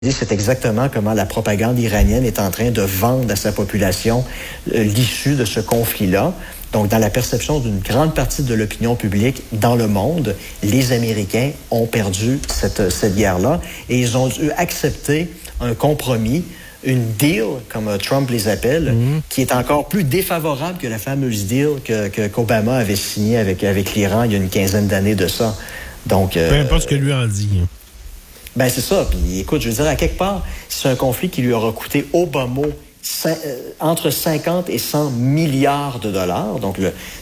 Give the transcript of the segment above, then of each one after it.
C'est exactement comment la propagande iranienne est en train de vendre à sa population l'issue de ce conflit-là. Donc, dans la perception d'une grande partie de l'opinion publique dans le monde, les Américains ont perdu cette guerre-là et ils ont dû accepter un compromis, une deal, comme Trump les appelle, qui est encore plus défavorable que la fameuse deal qu'Obama avait signée avec l'Iran il y a une quinzaine d'années de ça. Donc, peu importe ce que lui en dit. Ben c'est ça. Puis écoute, je veux dire, à quelque part, c'est un conflit qui lui aura coûté au bas mot entre 50 et 100 milliards de dollars. Donc,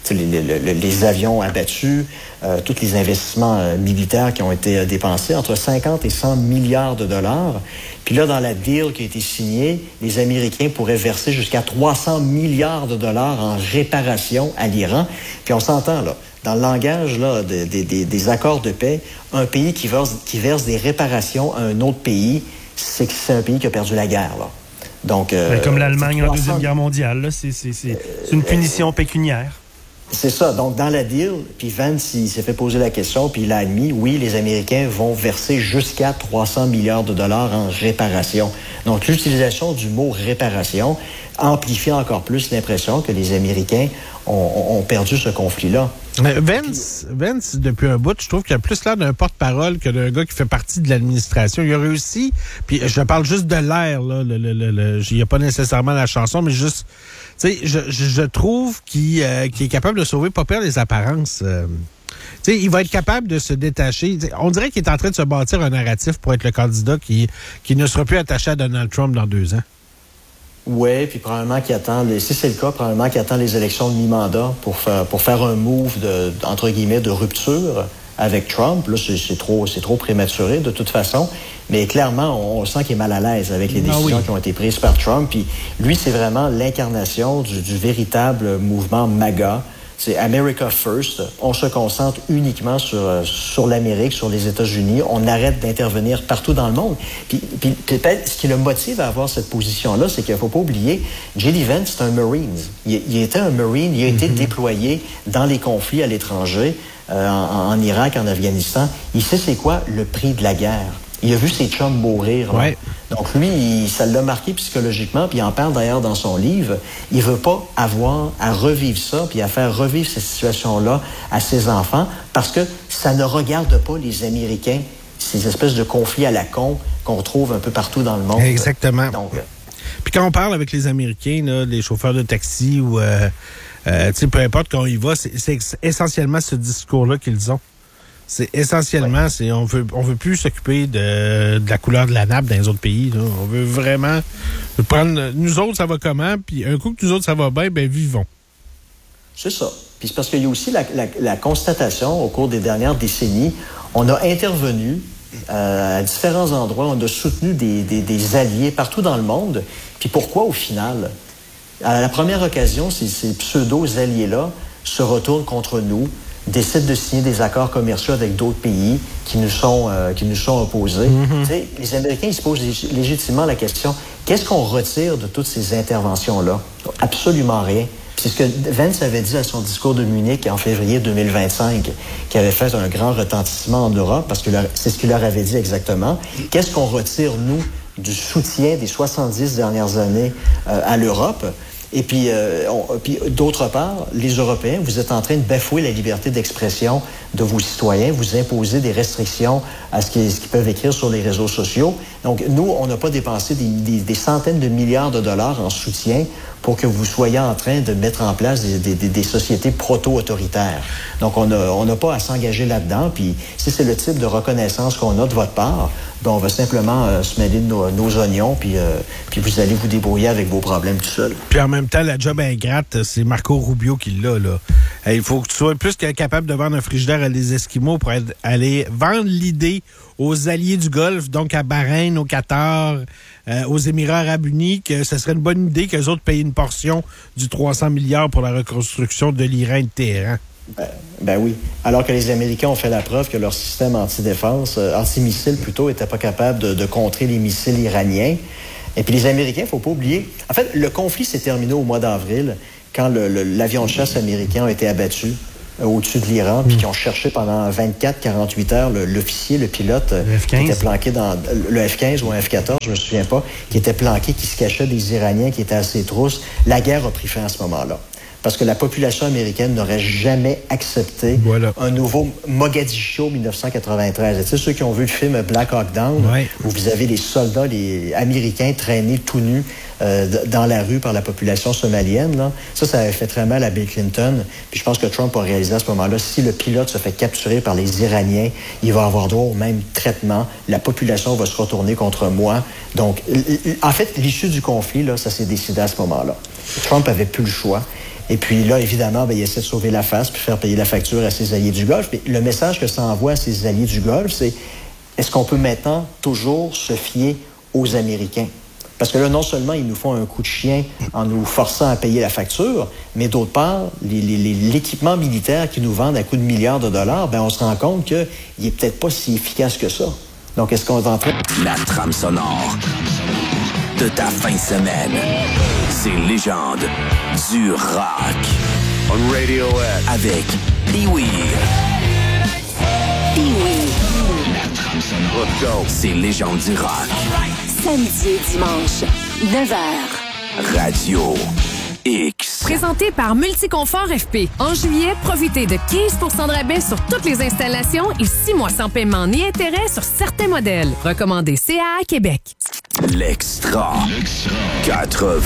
les avions abattus, tous les investissements militaires qui ont été dépensés, entre 50 et 100 milliards de dollars. Puis là, dans la deal qui a été signée, les Américains pourraient verser jusqu'à 300 milliards de dollars en réparation à l'Iran. Puis on s'entend, là. Dans le langage là, des accords de paix, un pays qui verse des réparations à un autre pays, c'est que c'est un pays qui a perdu la guerre. Là. Donc, comme l'Allemagne en Deuxième Guerre mondiale, là, c'est une punition pécuniaire. C'est ça. Donc, dans la deal, puis Vance, il s'est fait poser la question, puis il a admis, oui, les Américains vont verser jusqu'à 300 milliards de dollars en réparation. Donc, l'utilisation du mot réparation amplifie encore plus l'impression que les Américains ont perdu ce conflit-là. Vance, depuis un bout, je trouve qu'il a plus l'air d'un porte-parole que d'un gars qui fait partie de l'administration. Il a réussi, puis je parle juste de l'air, là, il n'y a pas nécessairement la chanson, mais juste, tu sais, je trouve qu'il est capable de sauver pas pire les apparences. Tu sais, il va être capable de se détacher. T'sais, on dirait qu'il est en train de se bâtir un narratif pour être le candidat qui ne sera plus attaché à Donald Trump dans 2 ans. Oui, puis probablement qu'il attend, si c'est le cas, probablement qu'il attend les élections de mi-mandat pour faire un move entre guillemets de rupture avec Trump. Là, c'est trop prématuré de toute façon. Mais clairement, on sent qu'il est mal à l'aise avec les décisions qui ont été prises par Trump. Puis lui, c'est vraiment l'incarnation du véritable mouvement MAGA. C'est America First. On se concentre uniquement sur l'Amérique, sur les États-Unis. On arrête d'intervenir partout dans le monde. Puis peut-être ce qui le motive à avoir cette position-là, c'est qu'il ne faut pas oublier, J.D. Vance, c'est un Marine. Il était un Marine, il a été déployé dans les conflits à l'étranger, en Irak, en Afghanistan. Il sait c'est quoi le prix de la guerre. Il a vu ses chums mourir. Ouais. Donc lui, ça l'a marqué psychologiquement, puis il en parle d'ailleurs dans son livre. Il veut pas avoir à revivre ça, puis à faire revivre cette situation-là à ses enfants, parce que ça ne regarde pas les Américains, ces espèces de conflits à la con qu'on trouve un peu partout dans le monde. Exactement. Donc, puis quand on parle avec les Américains, là, les chauffeurs de taxi ou peu importe quand on y va, c'est essentiellement ce discours-là qu'ils ont. C'est essentiellement, on veut plus s'occuper de la couleur de la nappe dans les autres pays. Là. On veut vraiment prendre, nous autres, ça va comment, puis un coup que nous autres, ça va bien, ben vivons. C'est ça. Puis c'est parce qu'il y a aussi la constatation, au cours des dernières décennies, on a intervenu à différents endroits, on a soutenu des alliés partout dans le monde. Puis pourquoi, au final? À la première occasion, ces pseudo-alliés-là se retournent contre nous, décident de signer des accords commerciaux avec d'autres pays qui nous sont opposés. Mm-hmm. Les Américains, ils se posent légitimement la question, qu'est-ce qu'on retire de toutes ces interventions-là? Absolument rien. C'est ce que Vance avait dit à son discours de Munich en février 2025, qui avait fait un grand retentissement en Europe, parce que c'est ce qu'il leur avait dit exactement. Qu'est-ce qu'on retire, nous, du soutien des 70 dernières années à l'Europe? Et puis, d'autre part, les Européens, vous êtes en train de bafouer la liberté d'expression de vos citoyens. Vous imposez des restrictions à ce qu'ils peuvent écrire sur les réseaux sociaux. Donc, nous, on n'a pas dépensé des centaines de milliards de dollars en soutien pour que vous soyez en train de mettre en place des sociétés proto-autoritaires. Donc, on n'a pas à s'engager là-dedans. Puis, si c'est le type de reconnaissance qu'on a de votre part, ben, on va simplement se mêler de nos oignons, puis vous allez vous débrouiller avec vos problèmes tout seul. Puis en même temps, la job ingrate, c'est Marco Rubio qui l'a, là. Il faut que tu sois plus que capable de vendre un frigidaire à des Esquimaux pour aller vendre l'idée aux alliés du Golfe, donc à Bahreïn, au Qatar, aux Émirats arabes unis, que ce serait une bonne idée qu'eux autres payent une portion du 300 milliards pour la reconstruction de l'Iran et de Téhéran. Ben oui. Alors que les Américains ont fait la preuve que leur système anti-missiles plutôt, était pas capable de contrer les missiles iraniens. Et puis les Américains, il ne faut pas oublier... En fait, le conflit s'est terminé au mois d'avril, quand l'avion de chasse américain a été abattu au-dessus de l'Iran, puis qui ont cherché pendant 24-48 heures l'officier, le pilote qui était planqué dans le F-15 ou un F-14, je me souviens pas, qui était planqué, qui se cachait des Iraniens qui étaient à ses trousses. La guerre a pris fin à ce moment-là. Parce que la population américaine n'aurait jamais accepté un nouveau Mogadiscio 1993. Tu sais, ceux qui ont vu le film Black Hawk Down, où vous avez les soldats américains traînés tout nus dans la rue par la population somalienne, là. Ça avait fait très mal à Bill Clinton. Puis je pense que Trump a réalisé à ce moment-là, si le pilote se fait capturer par les Iraniens, il va avoir droit au même traitement. La population va se retourner contre moi. Donc, en fait, l'issue du conflit, là, ça s'est décidé à ce moment-là. Trump avait plus le choix. Et puis là, évidemment, il essaie de sauver la face puis faire payer la facture à ses alliés du Golfe. Mais le message que ça envoie à ses alliés du Golfe, c'est est-ce qu'on peut maintenant toujours se fier aux Américains? Parce que là, non seulement ils nous font un coup de chien en nous forçant à payer la facture, mais d'autre part, l'équipement militaire qu'ils nous vendent à coups de milliards de dollars, on se rend compte qu'il est peut-être pas si efficace que ça. Donc, est-ce qu'on est en train... La trame sonore de ta fin de semaine. Ces légendes du rock. On Radiohead. Avec Pee-Wee. Pee-Wee. La trame sonore. Let's go. Ces légendes du rock. Samedi et dimanche, 9h. Radio X. Présenté par Multiconfort FP. En juillet, profitez de 15% de rabais sur toutes les installations et 6 mois sans paiement ni intérêt sur certains modèles. Recommandé CAA Québec. L'extra. 80.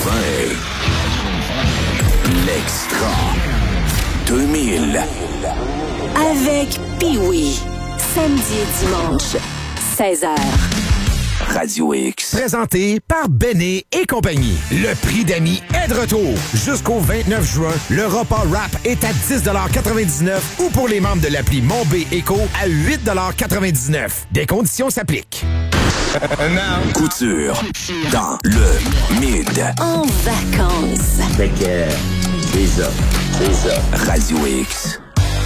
L'extra. 2000. Avec Pee-Wee. Samedi et dimanche, 16h. Radio X. Présenté par Béné et compagnie. Le prix d'amis est de retour. Jusqu'au 29 juin, le repas rap est à 10,99$ ou pour les membres de l'appli Mon B Éco à 8,99$. Des conditions s'appliquent. Couture dans le mid. En vacances. Fait que c'est ça. Radio X.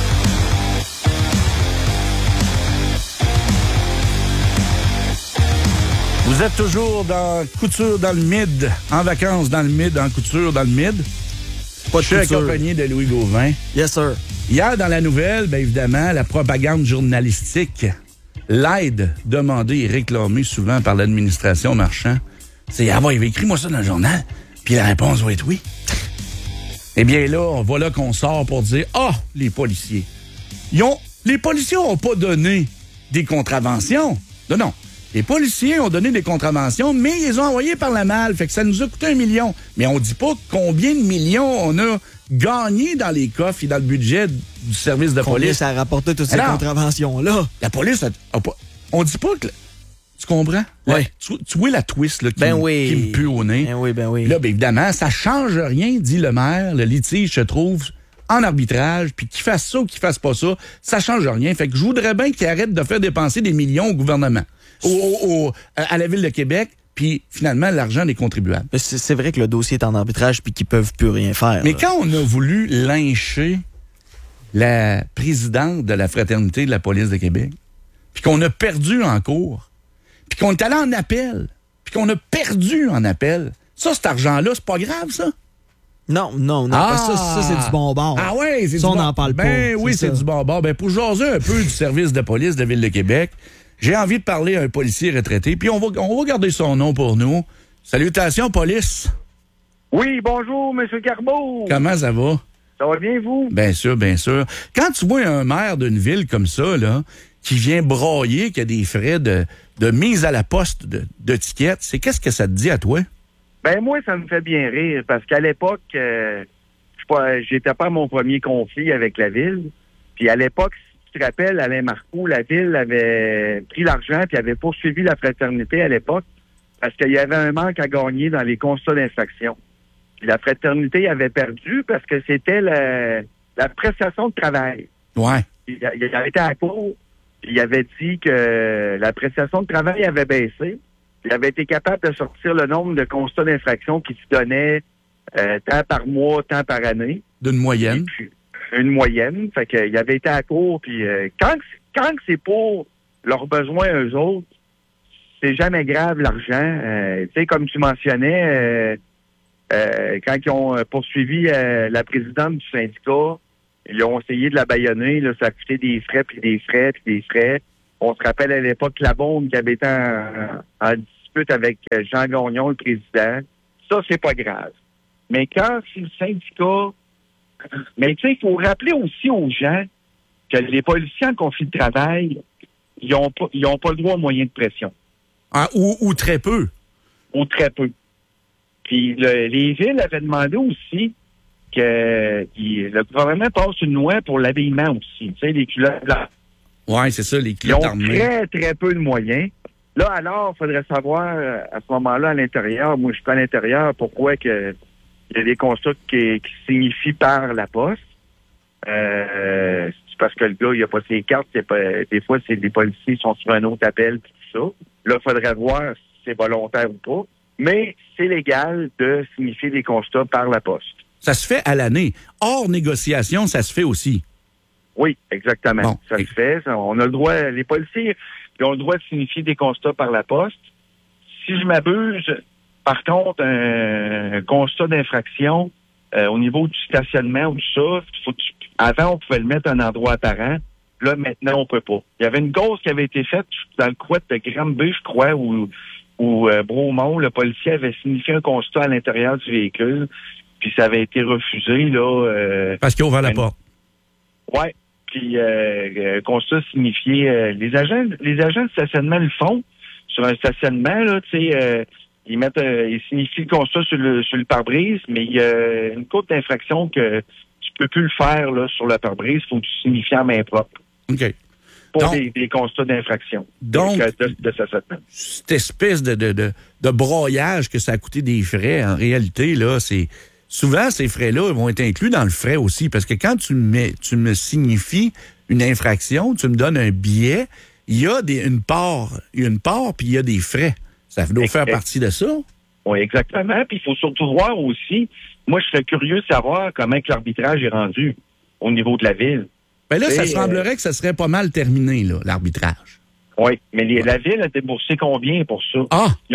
Vous êtes toujours dans Couture dans le mid, en vacances dans le mid, en couture dans le mid. Pas de Je suis couture. accompagné de Louis Gauvin. Yes, sir. Hier, dans la nouvelle, bien évidemment, la propagande journalistique, l'aide demandée et réclamée souvent par l'administration Marchand, c'est « Ah, écris-moi ça dans le journal, puis la réponse va être oui. » Eh bien là, voilà qu'on sort pour dire « Ah, les policiers. » Les policiers n'ont pas donné des contraventions. Non. Les policiers ont donné des contraventions, mais ils les ont envoyées par la malle. Fait que ça nous a coûté 1 million. Mais on dit pas combien de millions on a gagné dans les coffres et dans le budget du service de Combien police. ça a rapporté toutes ces contraventions-là? La police a pas... On dit pas que... Tu comprends? Oui. Tu vois la twist là, qui me pue au nez. Ben oui. Là, évidemment, ça change rien, dit le maire. Le litige se trouve en arbitrage, puis qu'il fasse ça ou qu'il fasse pas ça, ça change rien. Fait que je voudrais bien qu'il arrête de faire dépenser des millions au gouvernement, à la Ville de Québec, puis finalement, l'argent des contribuables. C'est vrai que le dossier est en arbitrage puis qu'ils peuvent plus rien faire. Mais quand on a voulu lyncher la présidente de la Fraternité de la police de Québec, puis qu'on a perdu en cours, puis qu'on est allé en appel, puis qu'on a perdu en appel, ça, cet argent-là, c'est pas grave, ça? Non. Ça, c'est du bon bord. Ah ouais, c'est ça, du on n'en parle pas. Oui, c'est du bon bord. Pour jaser un peu du service de police de la Ville de Québec, j'ai envie de parler à un policier retraité, puis on va garder son nom pour nous. Salutations, police. Oui, bonjour, M. Garbeau. Comment ça va? Ça va bien, vous? Bien sûr, bien sûr. Quand tu vois un maire d'une ville comme ça, là, qui vient broyer, qui a des frais de mise à la poste de tickets, qu'est-ce que ça te dit à toi? Ben moi, ça me fait bien rire, parce qu'à l'époque, j'étais pas à mon premier conflit avec la ville. Puis à l'époque, si tu te rappelles, Alain Marcoux, la ville avait pris l'argent puis avait poursuivi la fraternité à l'époque parce qu'il y avait un manque à gagner dans les constats d'infraction. Puis la fraternité avait perdu parce que c'était la prestation de travail. Ouais. Il avait été à court, puis il avait dit que la prestation de travail avait baissé. Il avait été capable de sortir le nombre de constats d'infraction qui se donnaient tant par mois, tant par année. D'une moyenne. Puis, une moyenne. Fait qu'il avait été à court. Puis quand c'est pour leurs besoins eux autres, c'est jamais grave l'argent. Tu sais, comme tu mentionnais, quand ils ont poursuivi la présidente du syndicat, Ils ont essayé de la bâillonner, là, ça a coûté des frais, puis des frais, puis des frais. On se rappelle à l'époque la bombe qui avait été en dispute avec Jean Gagnon, le président. Ça, c'est pas grave. Mais quand c'est le syndicat... Mais tu sais, il faut rappeler aussi aux gens que les policiers en conflit de travail, ils ont pas le droit aux moyens de pression. Ah, ou très peu. Ou très peu. Puis les villes avaient demandé aussi que le gouvernement passe une loi pour l'habillement aussi. Tu sais, les culottes blanches. Oui, c'est ça, les culottes armées. Ils ont très, très peu de moyens. Là, alors, il faudrait savoir, à ce moment-là, à l'intérieur, moi, je suis pas à l'intérieur, pourquoi que il y a des constats qui signifient par la poste. C'est parce que le gars, il a pas ses cartes. Des fois, c'est des policiers qui sont sur un autre appel, tout ça. Là, il faudrait voir si c'est volontaire ou pas. Mais c'est légal de signifier des constats par la poste. Ça se fait à l'année. Hors négociation, ça se fait aussi. Oui, exactement. Bon. Ça se fait. On a le droit. Les policiers, ils ont le droit de signifier des constats par la poste. Si je m'abuse, par contre, un constat d'infraction au niveau du stationnement ou tout ça, avant, on pouvait le mettre à un endroit apparent. Là, maintenant, on peut pas. Il y avait une cause qui avait été faite dans le coin de Granby, je crois, où Bromont, le policier avait signifié un constat à l'intérieur du véhicule, puis ça avait été refusé, là. Parce qu'il a ouvert la porte. Ouais. Puis constat signifié. Les agents de stationnement le font. Sur un stationnement, là, tu sais, ils signifient le constat sur le pare-brise, mais il y a une courte d'infraction que tu peux plus le faire là sur le pare-brise, il faut que tu signifies en main propre. OK. Pour des constats d'infraction. Donc, de stationnement. Cette espèce de broyage que ça a coûté des frais, en réalité, là, c'est... Souvent, ces frais-là vont être inclus dans le frais aussi, parce que quand tu me signifies une infraction, tu me donnes un billet, il y a une part, puis il y a des frais. Ça doit faire partie de ça. Oui, exactement. Puis il faut surtout voir aussi, moi, je serais curieux de savoir comment que l'arbitrage est rendu au niveau de la ville. Ben là, ça semblerait que ça serait pas mal terminé, là, l'arbitrage. Oui, mais la ville a déboursé combien pour ça? Ah! Ils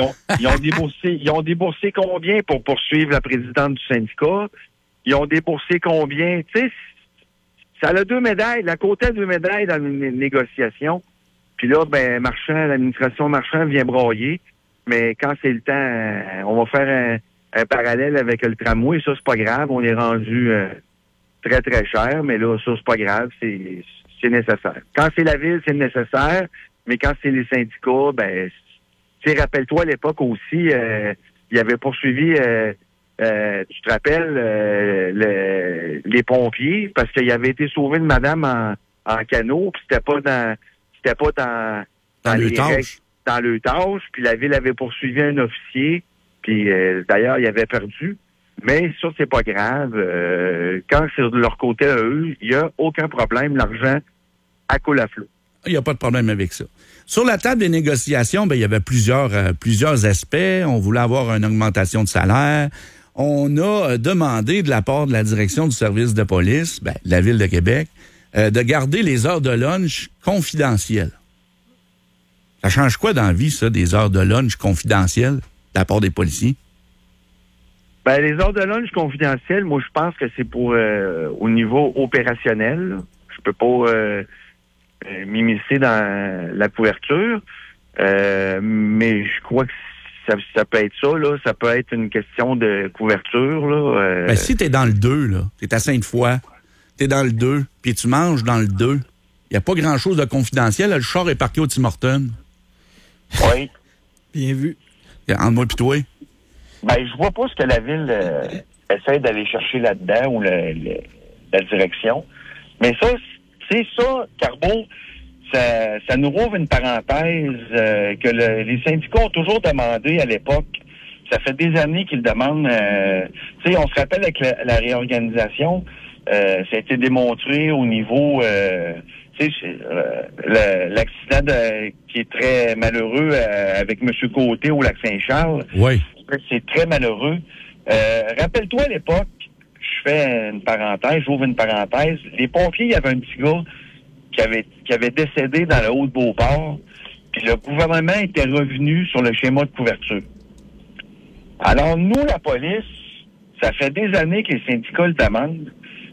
ont déboursé combien pour poursuivre la présidente du syndicat? Ils ont déboursé combien? Tu sais, ça a deux médailles. La côté a deux médailles dans les négociations. Puis là, ben, l'administration Marchand vient broyer. Mais quand c'est le temps, on va faire un parallèle avec le tramway. Ça, c'est pas grave. On est rendu très, très cher. Mais là, ça, c'est pas grave. C'est nécessaire. Quand c'est la ville, c'est nécessaire. Mais quand c'est les syndicats, ben, tu sais, rappelle-toi à l'époque aussi, il avait poursuivi, tu te rappelles, les pompiers parce qu'il avait été sauvé de madame en canot, puis c'était pas dans le tâche. Dans le tâche, puis la ville avait poursuivi un officier, puis d'ailleurs, il avait perdu. Mais ça, c'est pas grave. Quand c'est de leur côté à eux, il n'y a aucun problème. L'argent coule à flot. Il n'y a pas de problème avec ça. Sur la table des négociations, ben, il y avait plusieurs aspects. On voulait avoir une augmentation de salaire. On a demandé de la part de la direction du service de police, ben, de la Ville de Québec, de garder les heures de lunch confidentielles. Ça change quoi dans la vie, ça, des heures de lunch confidentielles de la part des policiers? Ben, les heures de lunch confidentielles, moi, je pense que c'est pour au niveau opérationnel. Je peux pas m'immiscer dans la couverture, mais je crois que ça peut être ça, là. Ça peut être une question de couverture, là. Ben, si t'es dans le 2, là, t'es à Sainte-Foy, t'es dans le 2, puis tu manges dans le 2, il n'y a pas grand-chose de confidentiel. Là, le char est parqué au Tim Hortons. Oui. Bien vu. Entre moi et toi. Ben, je vois pas ce que la ville essaie d'aller chercher là-dedans ou la direction. Mais ça, c'est ça, Carbo, ça nous rouvre une parenthèse que les syndicats ont toujours demandé à l'époque. Ça fait des années qu'ils demandent. Tu sais, on se rappelle avec la réorganisation, ça a été démontré au niveau, tu sais, l'accident qui est très malheureux avec M. Côté au Lac-Saint-Charles. Oui. C'est très malheureux. Rappelle-toi à l'époque, je fais une parenthèse, j'ouvre une parenthèse. Les pompiers, il y avait un petit gars qui avait décédé dans le Haut-de-Beauport, puis le gouvernement était revenu sur le schéma de couverture. Alors, nous, la police, ça fait des années que les syndicats le demandent,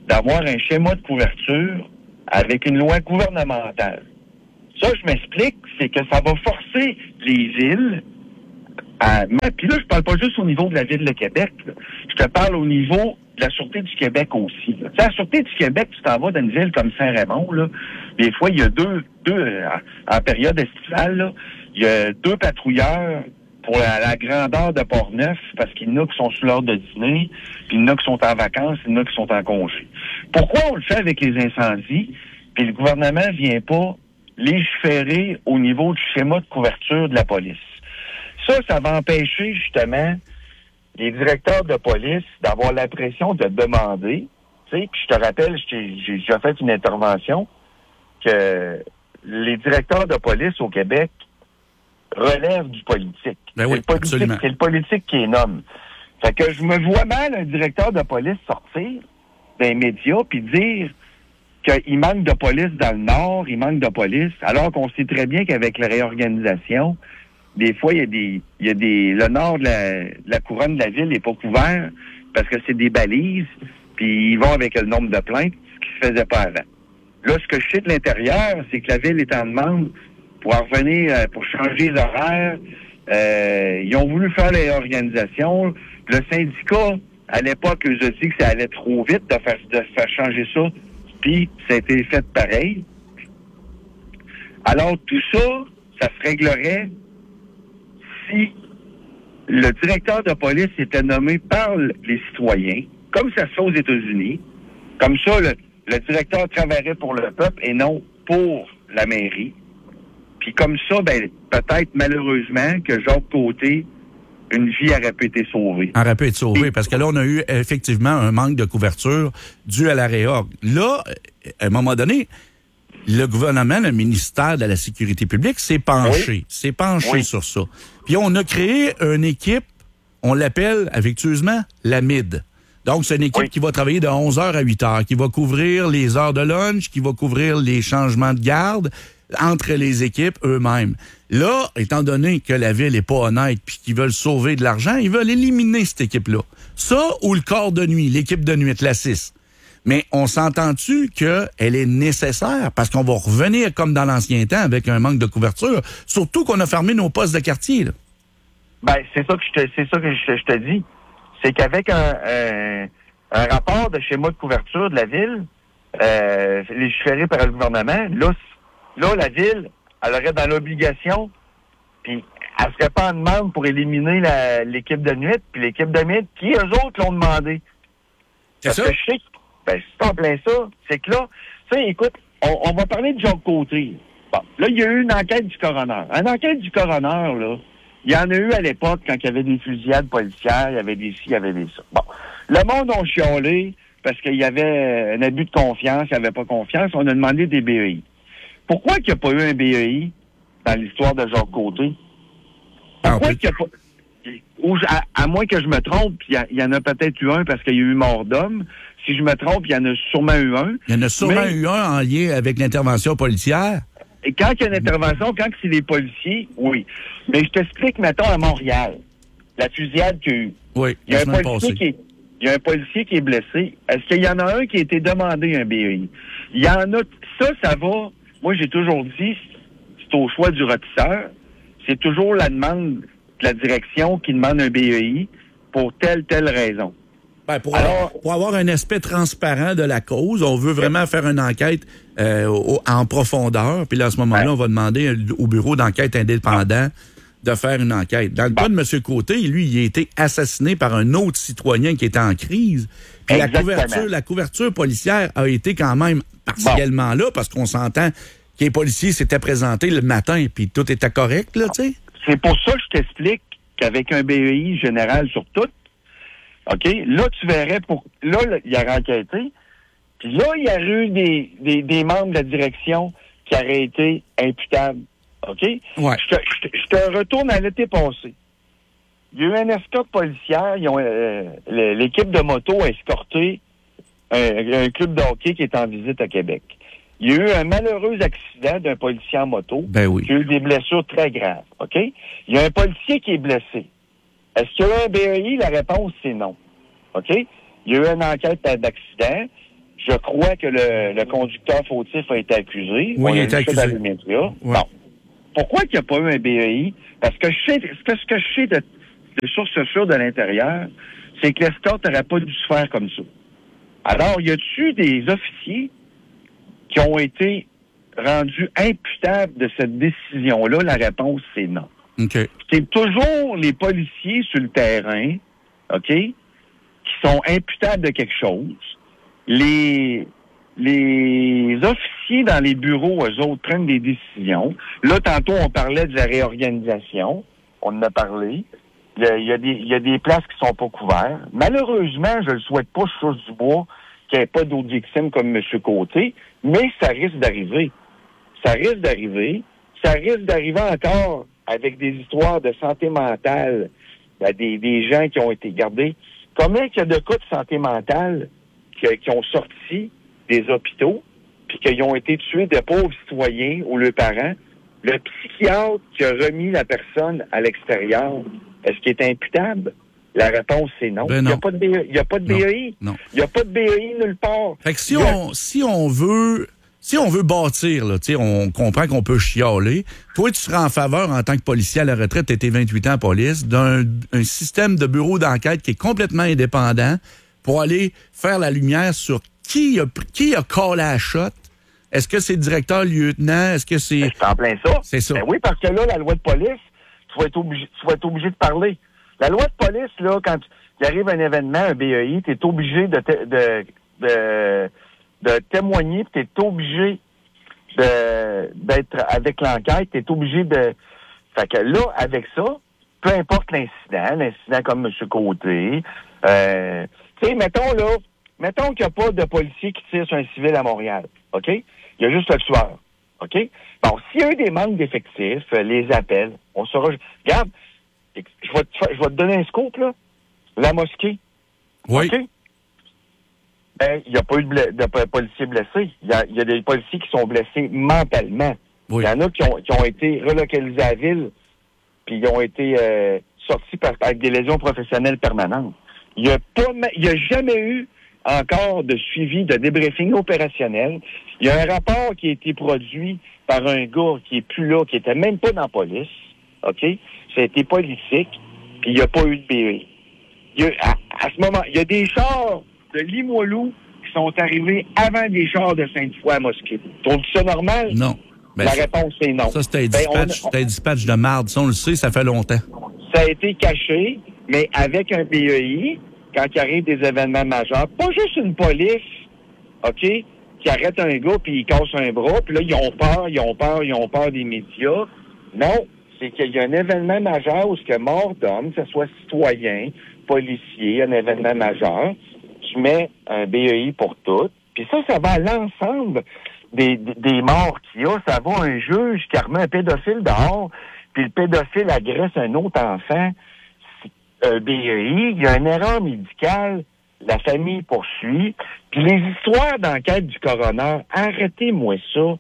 d'avoir un schéma de couverture avec une loi gouvernementale. Ça, je m'explique, c'est que ça va forcer les villes à... Puis là, je parle pas juste au niveau de la Ville de Québec. Là. Je te parle au niveau de la Sûreté du Québec aussi. Tu sais, la Sûreté du Québec, tu t'en vas dans une ville comme Saint-Raymond, là. Des fois, il y a deux en période estivale, là, il y a 2 patrouilleurs pour la grandeur de Port-Neuf, parce qu'il y en a qui sont sur l'heure de dîner, puis il y en a qui sont en vacances, il y en a qui sont en congé. Pourquoi on le fait avec les incendies, puis le gouvernement vient pas légiférer au niveau du schéma de couverture de la police? Ça va empêcher, justement, les directeurs de police d'avoir l'impression de demander. Tu sais, puis je te rappelle, j'ai fait une intervention que les directeurs de police au Québec relèvent du politique. Ben oui, absolument. C'est le politique qui les nomme. Fait que je me vois mal un directeur de police sortir des médias puis dire qu'il manque de police dans le Nord, il manque de police, alors qu'on sait très bien qu'avec la réorganisation, des fois, le nord de la couronne de la ville n'est pas couvert parce que c'est des balises, puis ils vont avec le nombre de plaintes, ce qui se faisait pas avant. Là, ce que je sais de l'intérieur, c'est que la ville est en demande pour en revenir, pour changer les horaires. Ils ont voulu faire les réorganisations. Le syndicat, à l'époque, eux a dit que ça allait trop vite de faire changer ça, puis ça a été fait pareil. Alors, tout ça, ça se réglerait si le directeur de police était nommé par les citoyens, comme ça se fait aux États-Unis. Comme ça, le directeur travaillerait pour le peuple et non pour la mairie. Puis comme ça, ben peut-être malheureusement que Jacques Côté, une vie aurait pu être sauvée. Aurait pu être sauvée, parce que là, on a eu effectivement un manque de couverture dû à la réorg. Là, à un moment donné, le gouvernement, le ministère de la Sécurité publique s'est penché sur ça. Puis on a créé une équipe, on l'appelle affectueusement la MID. Donc, c'est une équipe qui va travailler de 11h à 8h, qui va couvrir les heures de lunch, qui va couvrir les changements de garde entre les équipes eux-mêmes. Là, étant donné que la ville est pas honnête puis qu'ils veulent sauver de l'argent, ils veulent éliminer cette équipe-là. Ça ou le corps de nuit, l'équipe de nuit, la 6. Mais on s'entend-tu qu'elle est nécessaire parce qu'on va revenir comme dans l'ancien temps avec un manque de couverture, surtout qu'on a fermé nos postes de quartier, là? Ben, c'est ça que je te dis. C'est qu'avec un rapport de schéma de couverture de la ville, légiféré par le gouvernement, là, la ville, elle aurait dans l'obligation, puis elle serait pas en demande pour éliminer l'équipe de nuit, puis l'équipe de nuit, qui eux autres l'ont demandé. C'est ça? Parce que je sais que, c'est en plein ça, c'est que là, tu sais, écoute, on va parler de Jacques Côté. Bon, là, il y a eu une enquête du coroner. Une enquête du coroner, là, il y en a eu à l'époque quand il y avait des fusillades policières, il y avait des ci, il y avait des ça. Bon, le monde a chiolé parce qu'il y avait un abus de confiance, il n'y avait pas confiance, on a demandé des BEI. Pourquoi qu'il n'y a pas eu un BEI dans l'histoire de Jacques Côté? Pourquoi qu'il n'y a pas... À moins que je me trompe, il y en a peut-être eu un parce qu'il y a eu mort d'homme. Si je me trompe, il y en a sûrement eu un. Il y en a sûrement eu un en lien avec l'intervention policière. Et quand il y a une intervention, quand c'est des policiers, oui. Mais je t'explique, mettons, à Montréal, la fusillade qu'il y a eu. Oui, il y a un policier qui est blessé. Est-ce qu'il y en a un qui a été demandé un BEI? Il y en a... Ça va... Moi, j'ai toujours dit, c'est au choix du rôtisseur. C'est toujours la demande de la direction qui demande un BEI pour telle raison. Ben, pour avoir un aspect transparent de la cause, on veut vraiment faire une enquête en profondeur. Puis là, à ce moment-là, on va demander au bureau d'enquête indépendant de faire une enquête. Dans le cas de M. Côté, lui, il a été assassiné par un autre citoyen qui était en crise. Puis la couverture policière a été quand même partiellement là, parce qu'on s'entend que les policiers s'étaient présentés le matin, puis tout était correct, là, tu sais. C'est pour ça que je t'explique qu'avec un BEI général sur tout, OK, là, tu verrais là, il aurait enquêté, puis là, il y aurait eu des membres de la direction qui auraient été imputables. OK? Ouais. Je te retourne à l'été passé. Il y a eu un escorte policière. L'équipe de moto a escorté un club de hockey qui est en visite à Québec. Il y a eu un malheureux accident d'un policier en moto qui a eu des blessures très graves. OK? Il y a un policier qui est blessé. Est-ce qu'il y a eu un BEI? La réponse, c'est non. OK? Il y a eu une enquête d'accident. Je crois que le conducteur fautif a été accusé. Oui, il a été accusé. Ouais. Ouais. Bon. Pourquoi qu'il n'y a pas eu un BEI? Parce que ce que je sais de sources sûres de l'intérieur, c'est que l'escorte n'aurait pas dû se faire comme ça. Alors, y a-t-il des officiers qui ont été rendus imputables de cette décision-là? La réponse, c'est non. OK. C'est toujours les policiers sur le terrain, OK, qui sont imputables de quelque chose. Les officiers dans les bureaux, eux autres, prennent des décisions. Là, tantôt, on parlait de la réorganisation. On en a parlé. Il y a des places qui sont pas couvertes. Malheureusement, je le souhaite pas, je touche du bois, qu'il n'y ait pas d'autres victimes comme M. Côté, mais ça risque d'arriver. Ça risque d'arriver. Ça risque d'arriver encore avec des histoires de santé mentale. Des gens qui ont été gardés. Combien il y a de cas de santé mentale qui ont sorti des hôpitaux, puis qui ont été tués de pauvres citoyens ou leurs parents? Le psychiatre qui a remis la personne à l'extérieur, est-ce qu'il est imputable? La réponse, c'est non. Ben non. Il n'y a pas de BEI. Non. Il n'y a pas de BEI nulle part. Fait que si on veut bâtir, là, on comprend qu'on peut chialer. Toi, tu seras en faveur, en tant que policier à la retraite, tu étais 28 ans en police, d'un système de bureau d'enquête qui est complètement indépendant pour aller faire la lumière sur qui a callé la shot. Est-ce que c'est le directeur, le lieutenant? Est-ce que c'est... C'est en plein ça. C'est ça. Ben oui, parce que là, la loi de police, tu vas être obligé de parler. La loi de police, là, quand il arrive un événement, un BEI, tu es obligé de témoigner, puis tu es obligé d'être avec l'enquête, tu es obligé de... Fait que là, avec ça, peu importe l'incident comme M. Côté, tu sais, mettons qu'il n'y a pas de policier qui tire sur un civil à Montréal, OK? Il y a juste le tueur, OK? Bon, s'il y a eu des manques d'effectifs, les appels, on saura... Regarde, je vais te donner un scoop, là. La mosquée. Oui. OK? Ben, il n'y a pas eu de policiers blessés. Il y a des policiers qui sont blessés mentalement. Oui. Il y en a qui ont été relocalisés à la ville, puis ils ont été sortis avec des lésions professionnelles permanentes. Il n'y a jamais eu encore de suivi de débriefing opérationnel. Il y a un rapport qui a été produit par un gars qui est plus là, qui était même pas dans la police. OK? Ça a été politique, puis il n'y a pas eu de BE. À ce moment, il y a des chars de Limoilou qui sont arrivés avant des chars de Sainte-Foy à Mosquée. Trouves-tu ça normal? Non. Ben, la réponse est non. Ça, c'était un dispatch de marde. Ça, on le sait, ça fait longtemps. Ça a été caché, mais avec un BEI, quand il arrive des événements majeurs, pas juste une police, OK, qui arrête un gars puis il casse un bras, puis là, ils ont peur des médias. Non, c'est qu'il y a un événement majeur où ce que mort d'homme, que ce soit citoyen, policier, un événement majeur, tu mets un BEI pour tout. Puis ça va à l'ensemble des morts qu'il y a. Ça va à un juge qui remet un pédophile dehors, puis le pédophile agresse un autre enfant. BEI, il y a une erreur médicale, la famille poursuit. Puis les histoires d'enquête du coroner, arrêtez-moi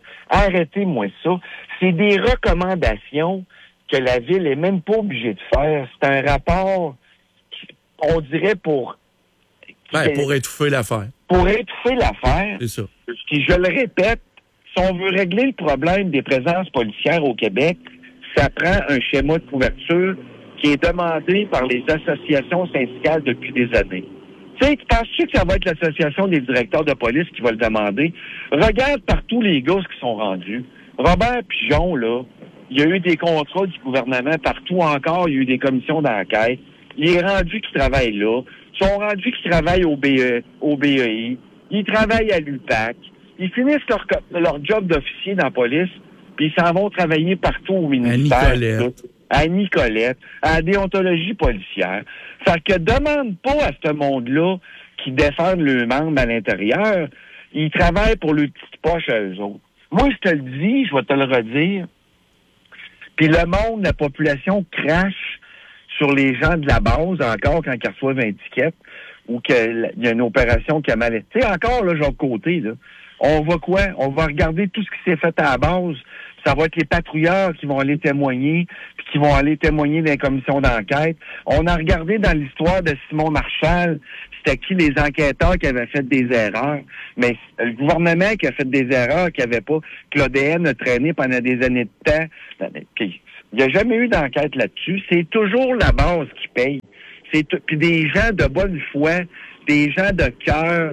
ça. C'est des recommandations que la ville est même pas obligée de faire. C'est un rapport, on dirait pour étouffer l'affaire. Pour étouffer l'affaire. C'est ça. Puis je le répète, si on veut régler le problème des présences policières au Québec, ça prend un schéma de couverture qui est demandé par les associations syndicales depuis des années. Tu sais, penses-tu que ça va être l'association des directeurs de police qui va le demander? Regarde partout les gosses qui sont rendus. Robert Pigeon, là, il y a eu des contrats du gouvernement partout encore, il y a eu des commissions d'enquête. Il est rendu qu'ils travaillent là. Ils sont rendus qu'ils travaillent au BEI. Ils travaillent à l'UPAC. Ils finissent leur job d'officier dans la police, puis ils s'en vont travailler partout au ministère. À Nicolette, à la déontologie policière. Fait que demande pas à ce monde-là qui défendent leurs membres à l'intérieur. Ils travaillent pour le petit poche à eux autres. Moi, je te le dis, je vais te le redire. Puis le monde, la population crache sur les gens de la base encore quand ils reçoivent un ticket ou qu'il y a une opération qui a mal été. Tu sais, encore, là, genre côté, là. On va quoi? On va regarder tout ce qui s'est fait à la base. Ça va être les patrouilleurs qui vont aller témoigner, puis qui vont aller témoigner dans les commissions d'enquête. On a regardé dans l'histoire de Simon Marchal, c'était qui les enquêteurs qui avaient fait des erreurs. Mais le gouvernement qui a fait des erreurs qu'il n'y avait pas, que l'ADN a traîné pendant des années de temps. Puis, il n'y a jamais eu d'enquête là-dessus. C'est toujours la base qui paye. Puis des gens de bonne foi, des gens de cœur.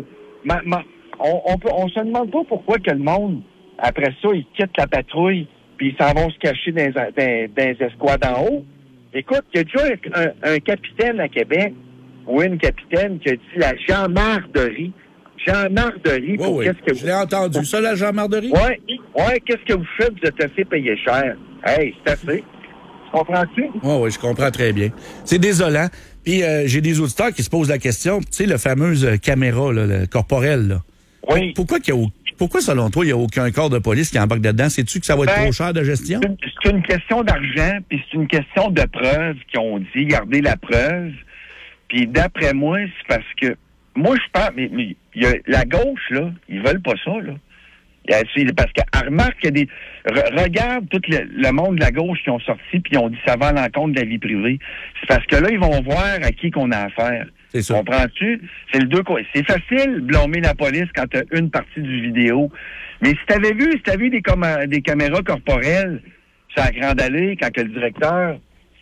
On se demande pas pourquoi que le monde, après ça, ils quittent la patrouille puis ils s'en vont se cacher dans les escouades en haut. Écoute, il y a déjà un capitaine à Québec ou une capitaine qui a dit la gendarmerie. Gendarmerie, pour qu'est-ce que vous... Je l'ai entendu. Ça, la gendarmerie? Ouais, qu'est-ce que vous faites? Vous êtes assez payé cher. Hey, c'est assez. Comprends-tu? Oui, je comprends très bien. C'est désolant. Puis j'ai des auditeurs qui se posent la question, tu sais, le fameuse caméra là, corporelle. Là. Oui. Pourquoi, selon toi, il n'y a aucun corps de police qui embarque dedans? Sais-tu que ça va être trop cher de gestion? C'est une question d'argent, puis c'est une question de preuve qu'ils ont dit, garder la preuve. Puis d'après moi, c'est parce que moi, je pense, mais il y a la gauche, là, ils veulent pas ça, là. Parce que remarque qu'il y a des... Regarde tout le monde de la gauche qui ont sorti puis ils ont dit ça va à l'encontre de la vie privée. C'est parce que là, ils vont voir à qui qu'on a affaire. C'est ça. Comprends-tu? C'est facile blâmer la police quand tu as une partie du vidéo. Mais si t'avais vu des caméras corporelles sur la Grande Allée, quand que le directeur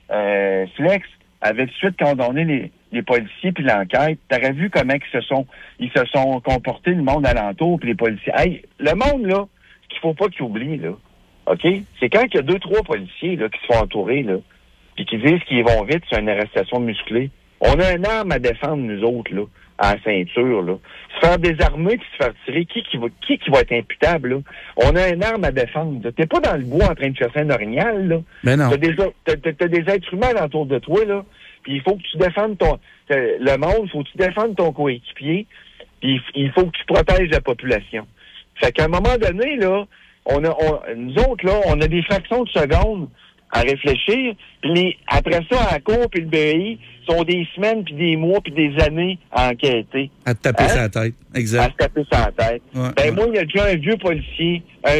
Flex avait tout de suite condamné les policiers puis l'enquête, t'aurais vu comment ils se sont comportés, le monde alentour puis les policiers. Hey, le monde, là, ce qu'il faut pas qu'ils oublient, là, OK? C'est quand il y a 2-3 policiers, là, qui se font entourer, là, puis qui disent qu'ils vont vite sur une arrestation musclée. On a une arme à défendre, nous autres, là, à la ceinture, là. Se faire désarmer puis se faire tirer, qui va être imputable, là? On a une arme à défendre, là. T'es pas dans le bois en train de chasser un orignal, là. Mais non. T'as des êtres humains autour de toi, là. Puis il faut que tu défendes le monde, il faut que tu défendes ton coéquipier, puis il faut que tu protèges la population. Fait qu'à un moment donné, là, nous autres, là, on a des fractions de secondes à réfléchir, puis après ça, à la cour puis le BI, sont des semaines, puis des mois, puis des années à enquêter. À te taper sa tête, exact. À se taper sa tête. Ouais, moi, il y a déjà un vieux policier,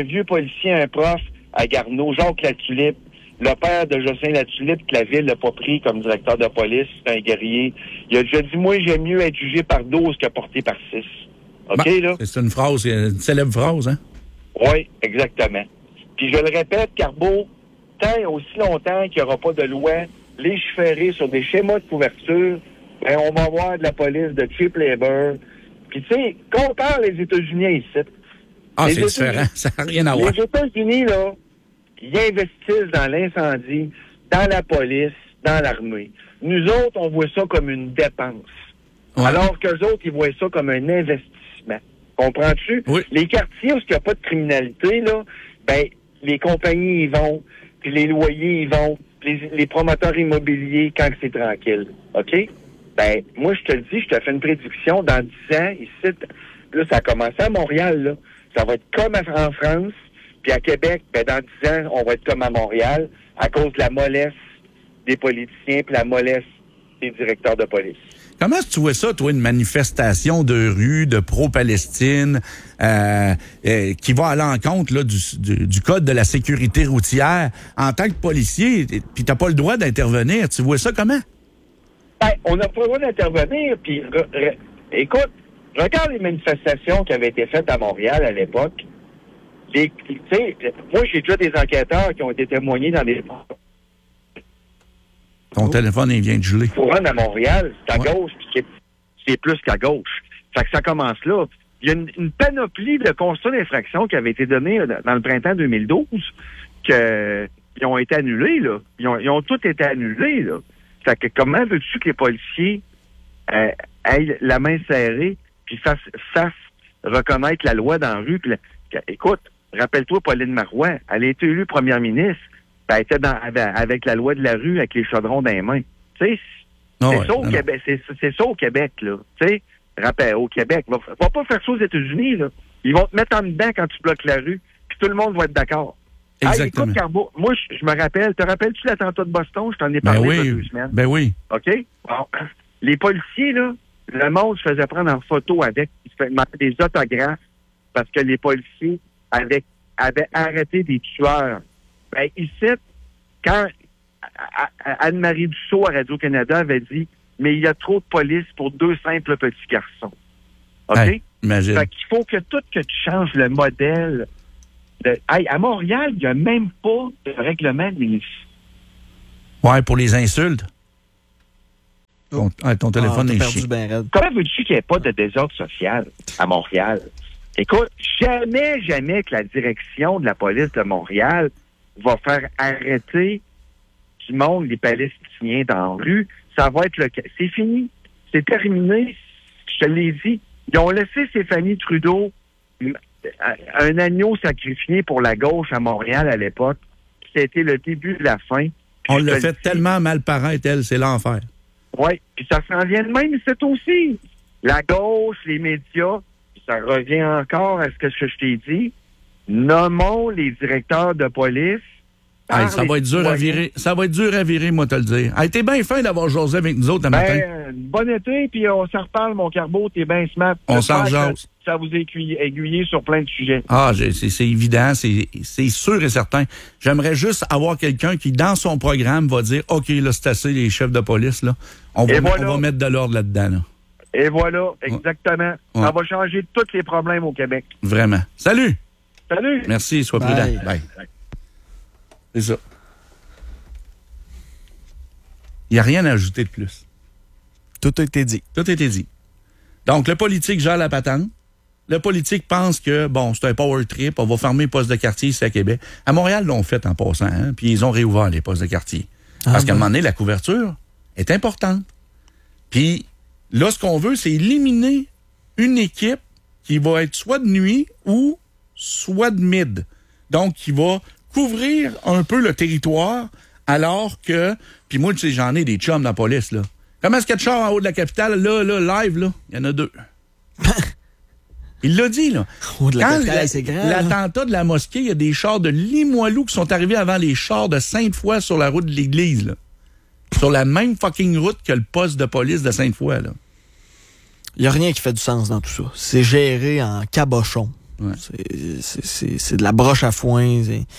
un prof à Garneau, Jacques Latulippe, le père de Jocelyn Latulippe, que la ville n'a pas pris comme directeur de police, c'est un guerrier. Il a déjà dit, moi, j'aime mieux être jugé par 12 que porté par 6. OK, là? C'est une phrase, une célèbre phrase, hein? Oui, exactement. Puis je le répète, Carbo, aussi longtemps qu'il n'y aura pas de loi légiférée sur des schémas de couverture, ben on va avoir de la police de cheap labor. Puis tu sais, compare les États-Unis ici. Ah, c'est différent, ça n'a rien à voir. Les États-Unis, là, ils investissent dans l'incendie, dans la police, dans l'armée. Nous autres, on voit ça comme une dépense. Ouais. Alors qu'eux autres, ils voient ça comme un investissement. Comprends-tu? Oui. Les quartiers où il n'y a pas de criminalité, là, ben, les compagnies y vont, puis les loyers y vont, puis les promoteurs immobiliers quand c'est tranquille. OK? Ben, moi, je te le dis, je te fais une prédiction. Dans 10 ans, ici, là, ça a commencé à Montréal, là. Ça va être comme en France. Puis à Québec, ben, dans 10 ans, on va être comme à Montréal à cause de la mollesse des politiciens puis la mollesse des directeurs de police. Comment tu vois ça, toi, une manifestation de rue, de pro-Palestine, qui va à l'encontre là, du code de la sécurité routière en tant que policier, puis t'as pas le droit d'intervenir. Tu vois ça comment? Ben, on n'a pas le droit d'intervenir, puis écoute, regarde les manifestations qui avaient été faites à Montréal à l'époque. Moi, j'ai déjà des enquêteurs qui ont été témoignés dans des... Ton téléphone, il vient de geler. Couronne à Montréal, c'est à gauche, puis c'est plus qu'à gauche. Fait que ça commence là. Il y a une panoplie de constats d'infraction qui avait été donnés dans le printemps 2012 qui ont été annulés, là. Ils ont tous été annulés, là. Fait que comment veux-tu que les policiers aient la main serrée puis fassent reconnaître la loi dans la rue? Écoute, rappelle-toi Pauline Marois, elle a été élue première ministre. Ben, elle était avec la loi de la rue, avec les chaudrons dans les mains. Tu sais, c'est ça au Québec, là. Tu sais, rappelle, au Québec. Va pas faire ça aux États-Unis, là. Ils vont te mettre en dedans quand tu bloques la rue, puis tout le monde va être d'accord. Exactement. Écoute, Carbo, moi, je me rappelle, te rappelles-tu l'attentat de Boston? Je t'en ai parlé il y a 2 semaines. Ben oui. OK? Bon. Les policiers, là, le monde se faisait prendre en photo avec, ils se faisaient demander des autographes parce que les policiers avaient arrêté des tueurs. Ben, ici, quand Anne-Marie Dussault à Radio-Canada avait dit mais il y a trop de police pour 2 simples petits garçons. OK? Hey, imagine. Fait qu'il faut que tu changes le modèle. À Montréal, il n'y a même pas de règlement municipal. Ouais, pour les insultes. Ton téléphone est chiant. Comment veux-tu qu'il n'y ait pas de désordre social à Montréal? Écoute, jamais que la direction de la police de Montréal va faire arrêter du monde, les Palestiniens dans la rue. Ça va être le cas. C'est fini. C'est terminé. Je te l'ai dit. Ils ont laissé Stéphanie Trudeau un agneau sacrifié pour la gauche à Montréal à l'époque. C'était le début de la fin. On l'a fait tellement mal paraître, elle, c'est l'enfer. Oui, puis ça s'en vient de même, c'est aussi. La gauche, les médias, ça revient encore à ce que je t'ai dit. Nommons les directeurs de police. Hey, ça va être dur à virer. Ça va être dur à virer, moi, te le dire. Hey, t'es bien fin d'avoir José avec nous autres le matin. Bon été, puis on s'en reparle, mon Carbo. T'es bien smart. On s'en jase. Ça vous a aiguillé sur plein de sujets. Ah, c'est évident, c'est sûr et certain. J'aimerais juste avoir quelqu'un qui, dans son programme, va dire, OK, là, c'est assez, les chefs de police, là. On va mettre de l'ordre là-dedans, là. Et voilà, exactement. Ouais. Ça va changer tous les problèmes au Québec. Vraiment. Salut! Salut! Merci, sois prudent. Bye. C'est ça. Il n'y a rien à ajouter de plus. Tout a été dit. Tout a été dit. Donc, le politique gère la patente. Le politique pense que, bon, c'est un power trip, on va fermer les postes de quartier ici à Québec. À Montréal, l'ont fait en passant, hein, puis ils ont réouvert les postes de quartier. Parce qu'à un moment donné, la couverture est importante. Puis, là, ce qu'on veut, c'est éliminer une équipe qui va être soit de nuit ou soit de mid. Donc, qui va couvrir un peu le territoire, alors que... Puis moi, tu sais, j'en ai des chums dans la police, là. Comment est-ce qu'il y a de chars en haut de la capitale? Là, live, là, il y en a 2. Il l'a dit, là. En haut de la capitale, c'est grand. L'attentat de la mosquée, il y a des chars de Limoilou qui sont arrivés avant les chars de Sainte-Foy sur la route de l'église, là. Sur la même fucking route que le poste de police de Sainte-Foy, là. Il n'y a rien qui fait du sens dans tout ça. C'est géré en cabochon. Ouais. C'est de la broche à foin.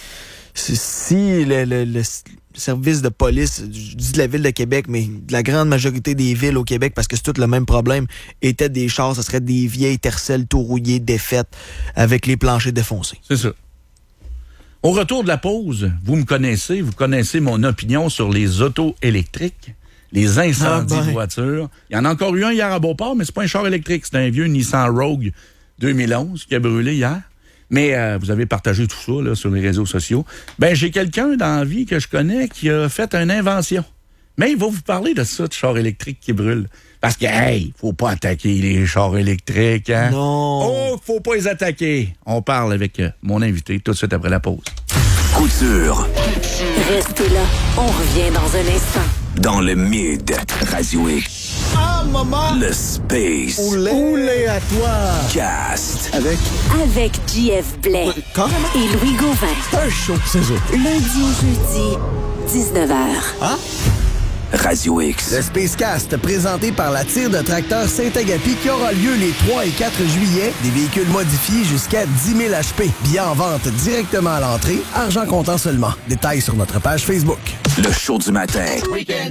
Si le service de police, je dis de la Ville de Québec, mais de la grande majorité des villes au Québec, parce que c'est tout le même problème, étaient des chars, ce serait des vieilles tercelles tout rouillées, défaites, avec les planchers défoncés. C'est ça. Au retour de la pause, vous connaissez mon opinion sur les autos électriques, les incendies de voitures. Il y en a encore eu un hier à Beauport, mais c'est pas un char électrique, c'est un vieux Nissan Rogue 2011 qui a brûlé hier. Mais vous avez partagé tout ça là, sur les réseaux sociaux. Ben, j'ai quelqu'un dans la vie que je connais qui a fait une invention. Mais il va vous parler de ça, de chars électriques qui brûlent. Parce que, hey, faut pas attaquer les chars électriques, hein? Non! Oh, faut pas les attaquer! On parle avec mon invité tout de suite après la pause. Couture. Restez là, on revient dans un instant. Dans le Mid Radio X. Ah, maman! Le Space. Oulé à toi! Cast. Avec JF Blais. Carrément. Et Louis Gauvin. C'est un show, c'est ça. Lundi au jeudi, 19h. Hein? Radio X. Le Spacecast, présenté par la tire de tracteur Saint-Agapi qui aura lieu les 3 et 4 juillet. Des véhicules modifiés jusqu'à 10 000 HP. Billets en vente directement à l'entrée. Argent comptant seulement. Détails sur notre page Facebook. Le show du matin. Week-end.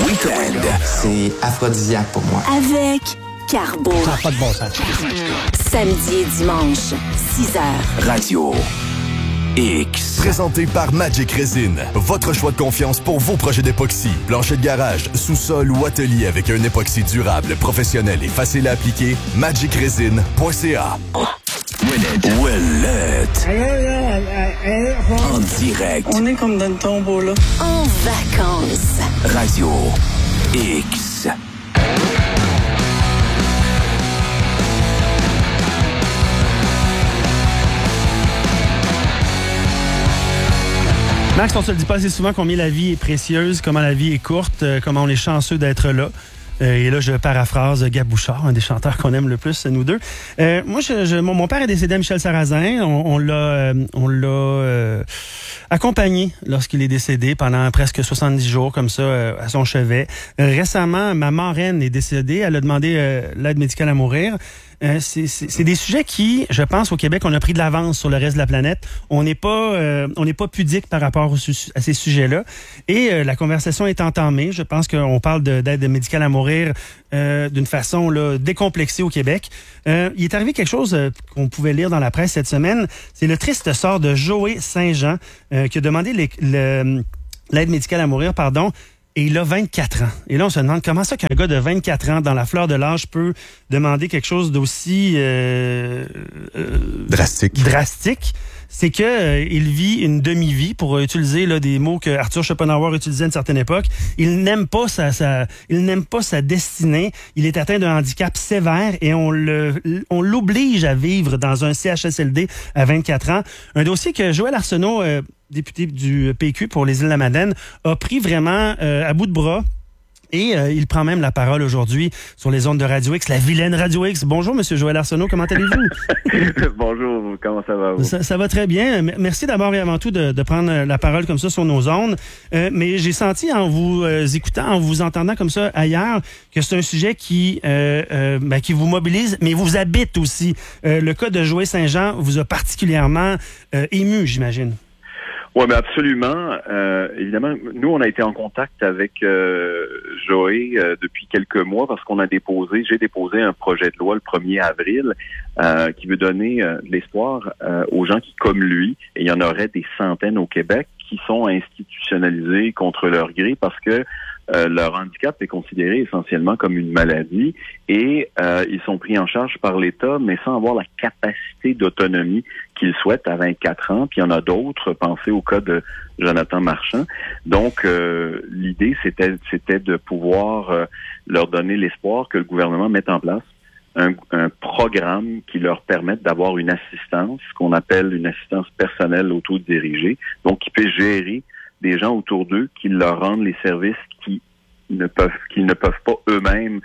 C'est aphrodisiaque pour moi. Avec Carbo. Ça n'a pas de bon sens. Samedi et dimanche, 6h. Radio X. Présenté par Magic Resin. Votre choix de confiance pour vos projets d'époxy. Plancher de garage, sous-sol ou atelier avec un époxy durable, professionnel et facile à appliquer. MagicResin.ca. Ouellette. En direct. On est comme dans le tombeau, là. En vacances. Radio X. Max, on se le dit pas assez souvent combien la vie est précieuse, comment la vie est courte, comment on est chanceux d'être là. Et là, je paraphrase Gab Bouchard, un des chanteurs qu'on aime le plus, nous deux. Moi, mon père est décédé à Michel Sarrazin. On l'a accompagné lorsqu'il est décédé pendant presque 70 jours, comme ça, à son chevet. Récemment, ma marraine est décédée. Elle a demandé l'aide médicale à mourir. c'est des sujets qui, je pense, au Québec, on a pris de l'avance sur le reste de la planète. On n'est pas pudique par rapport à ces sujets-là. Et la conversation est entamée. Je pense qu'on parle d'aide médicale à mourir d'une façon là, décomplexée au Québec. Il est arrivé quelque chose qu'on pouvait lire dans la presse cette semaine. C'est le triste sort de Joey Saint-Jean qui a demandé l'aide médicale à mourir, et il a 24 ans. Et là, on se demande comment ça qu'un gars de 24 ans, dans la fleur de l'âge, peut demander quelque chose d'aussi drastique. C'est que il vit une demi-vie, pour utiliser là, des mots que Arthur Schopenhauer utilisait à une certaine époque. Il n'aime pas sa destinée. Il est atteint d'un handicap sévère et on l'oblige à vivre dans un CHSLD à 24 ans. Un dossier que Joël Arsenault, député du PQ pour les Îles-de-la-Madeleine, a pris vraiment à bout de bras. Et il prend même la parole aujourd'hui sur les ondes de Radio X, la vilaine Radio X. Bonjour, Monsieur Joël Arsenault, comment allez-vous? Bonjour, comment ça va? Ça va très bien. Merci d'abord et avant tout de prendre la parole comme ça sur nos ondes. Mais j'ai senti en vous écoutant, en vous entendant comme ça ailleurs, que c'est un sujet qui vous mobilise, mais vous habite aussi. Le cas de Joey Saint-Jean vous a particulièrement ému, j'imagine. Oui, mais absolument. Évidemment, nous, on a été en contact avec Joey depuis quelques mois parce j'ai déposé un projet de loi le 1er avril qui veut donner de l'espoir aux gens qui, comme lui, et il y en aurait des centaines au Québec, qui sont institutionnalisés contre leur gré parce que leur handicap est considéré essentiellement comme une maladie et ils sont pris en charge par l'État, mais sans avoir la capacité d'autonomie qu'ils souhaitent à 24 ans. Puis il y en a d'autres, pensez au cas de Jonathan Marchand. Donc, l'idée, c'était de pouvoir leur donner l'espoir que le gouvernement mette en place un programme qui leur permette d'avoir une assistance, ce qu'on appelle une assistance personnelle autodirigée, donc qui peut gérer des gens autour d'eux qui leur rendent les services qu'ils ne peuvent pas eux-mêmes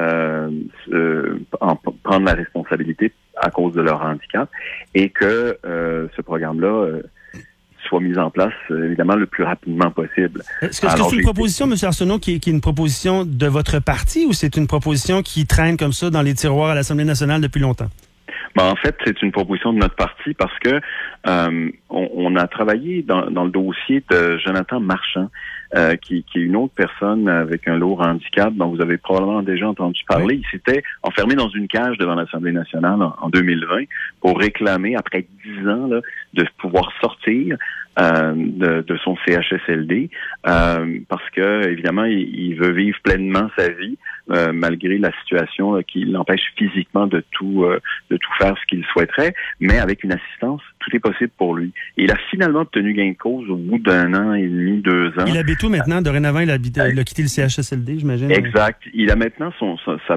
prendre la responsabilité à cause de leur handicap, et que ce programme-là soit mis en place, évidemment, le plus rapidement possible. Est-ce que c'est une proposition, M. Arsenault, qui est une proposition de votre parti, ou c'est une proposition qui traîne comme ça dans les tiroirs à l'Assemblée nationale depuis longtemps? En fait, c'est une proposition de notre parti parce que on a travaillé dans le dossier de Jonathan Marchand, qui est une autre personne avec un lourd handicap dont vous avez probablement déjà entendu parler. Il s'était enfermé dans une cage devant l'Assemblée nationale en 2020 pour réclamer, après 10 ans, là, de pouvoir sortir de son CHSLD parce que, évidemment, il veut vivre pleinement sa vie malgré la situation là, qui l'empêche physiquement de tout faire ce qu'il souhaiterait, mais avec une assistance, tout est possible pour lui. Et il a finalement obtenu gain de cause au bout d'1 an et demi, 2 ans. Il habite où maintenant? Dorénavant, il a quitté le CHSLD, j'imagine. Exact. Il a maintenant son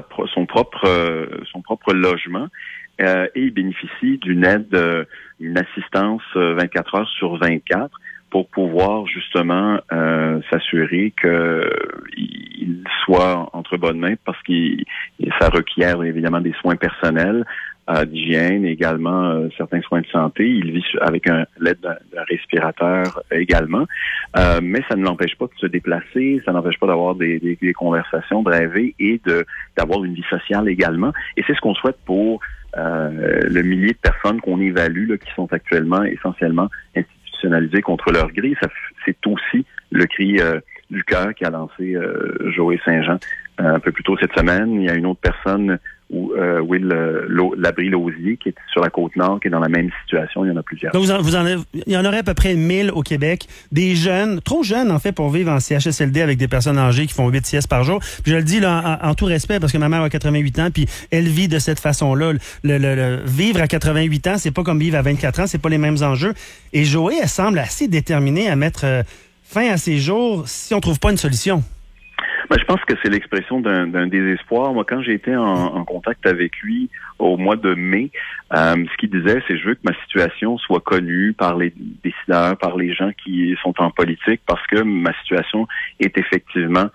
propre logement et il bénéficie d'une aide, une assistance 24 heures sur 24 pour pouvoir justement s'assurer qu'il soit entre bonnes mains parce que ça requiert évidemment des soins personnels, d'hygiène, également certains soins de santé. Il vit avec l'aide d'un respirateur également, mais ça ne l'empêche pas de se déplacer, ça n'empêche pas d'avoir des conversations, de rêver et d'avoir une vie sociale également. Et c'est ce qu'on souhaite pour le millier de personnes qu'on évalue là, qui sont actuellement essentiellement institutionnalisées contre leur gré. C'est aussi le cri du cœur qu'a lancé Joey Saint-Jean un peu plus tôt cette semaine. Il y a une autre personne, Will Labrie-Lausier, qui est sur la Côte-Nord, qui est dans la même situation. Il y en a plusieurs. Donc il y en aurait à peu près 1000 au Québec. Des jeunes, trop jeunes en fait, pour vivre en CHSLD avec des personnes âgées qui font 8 siestes par jour. Puis je le dis là, en tout respect, parce que ma mère a 88 ans, puis elle vit de cette façon-là. Vivre à 88 ans, c'est pas comme vivre à 24 ans, c'est pas les mêmes enjeux. Et Joey, elle semble assez déterminée à mettre fin à ses jours si on trouve pas une solution. Je pense que c'est l'expression d'un désespoir. Moi, quand j'ai été en contact avec lui au mois de mai, ce qu'il disait, c'est: je veux que ma situation soit connue par les décideurs, par les gens qui sont en politique, parce que ma situation est effectivement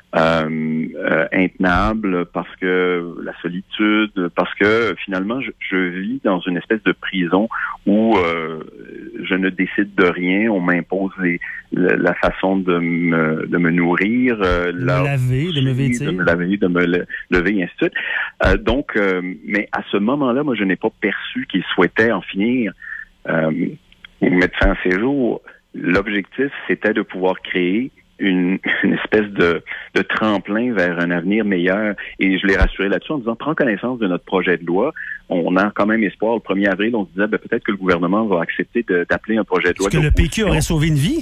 intenable, parce que la solitude, parce que finalement je vis dans une espèce de prison où je ne décide de rien, on m'impose la façon de me nourrir, de me laver, de me lever, et ainsi de suite. Donc, mais à ce moment-là, moi je n'ai pas perçu qu'il souhaitait en finir ou mettre fin à ses jours. L'objectif, c'était de pouvoir créer une espèce de tremplin vers un avenir meilleur. Et je l'ai rassuré là-dessus en disant, prends connaissance de notre projet de loi. On a quand même espoir. Le 1er avril, on se disait, peut-être que le gouvernement va accepter d'appeler un projet de loi. Est-ce que le PQ aurait sauvé une vie?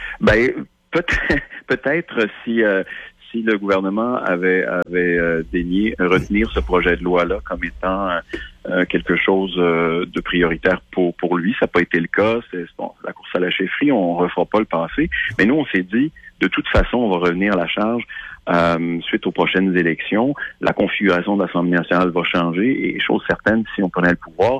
Peut-être si le gouvernement avait daigné retenir ce projet de loi-là comme étant quelque chose de prioritaire pour lui. Ça n'a pas été le cas. C'est la course à la chefferie, on ne refera pas le passé. Mais nous, on s'est dit, de toute façon, on va revenir à la charge suite aux prochaines élections. La configuration de l'Assemblée nationale va changer et chose certaine, si on prenait le pouvoir,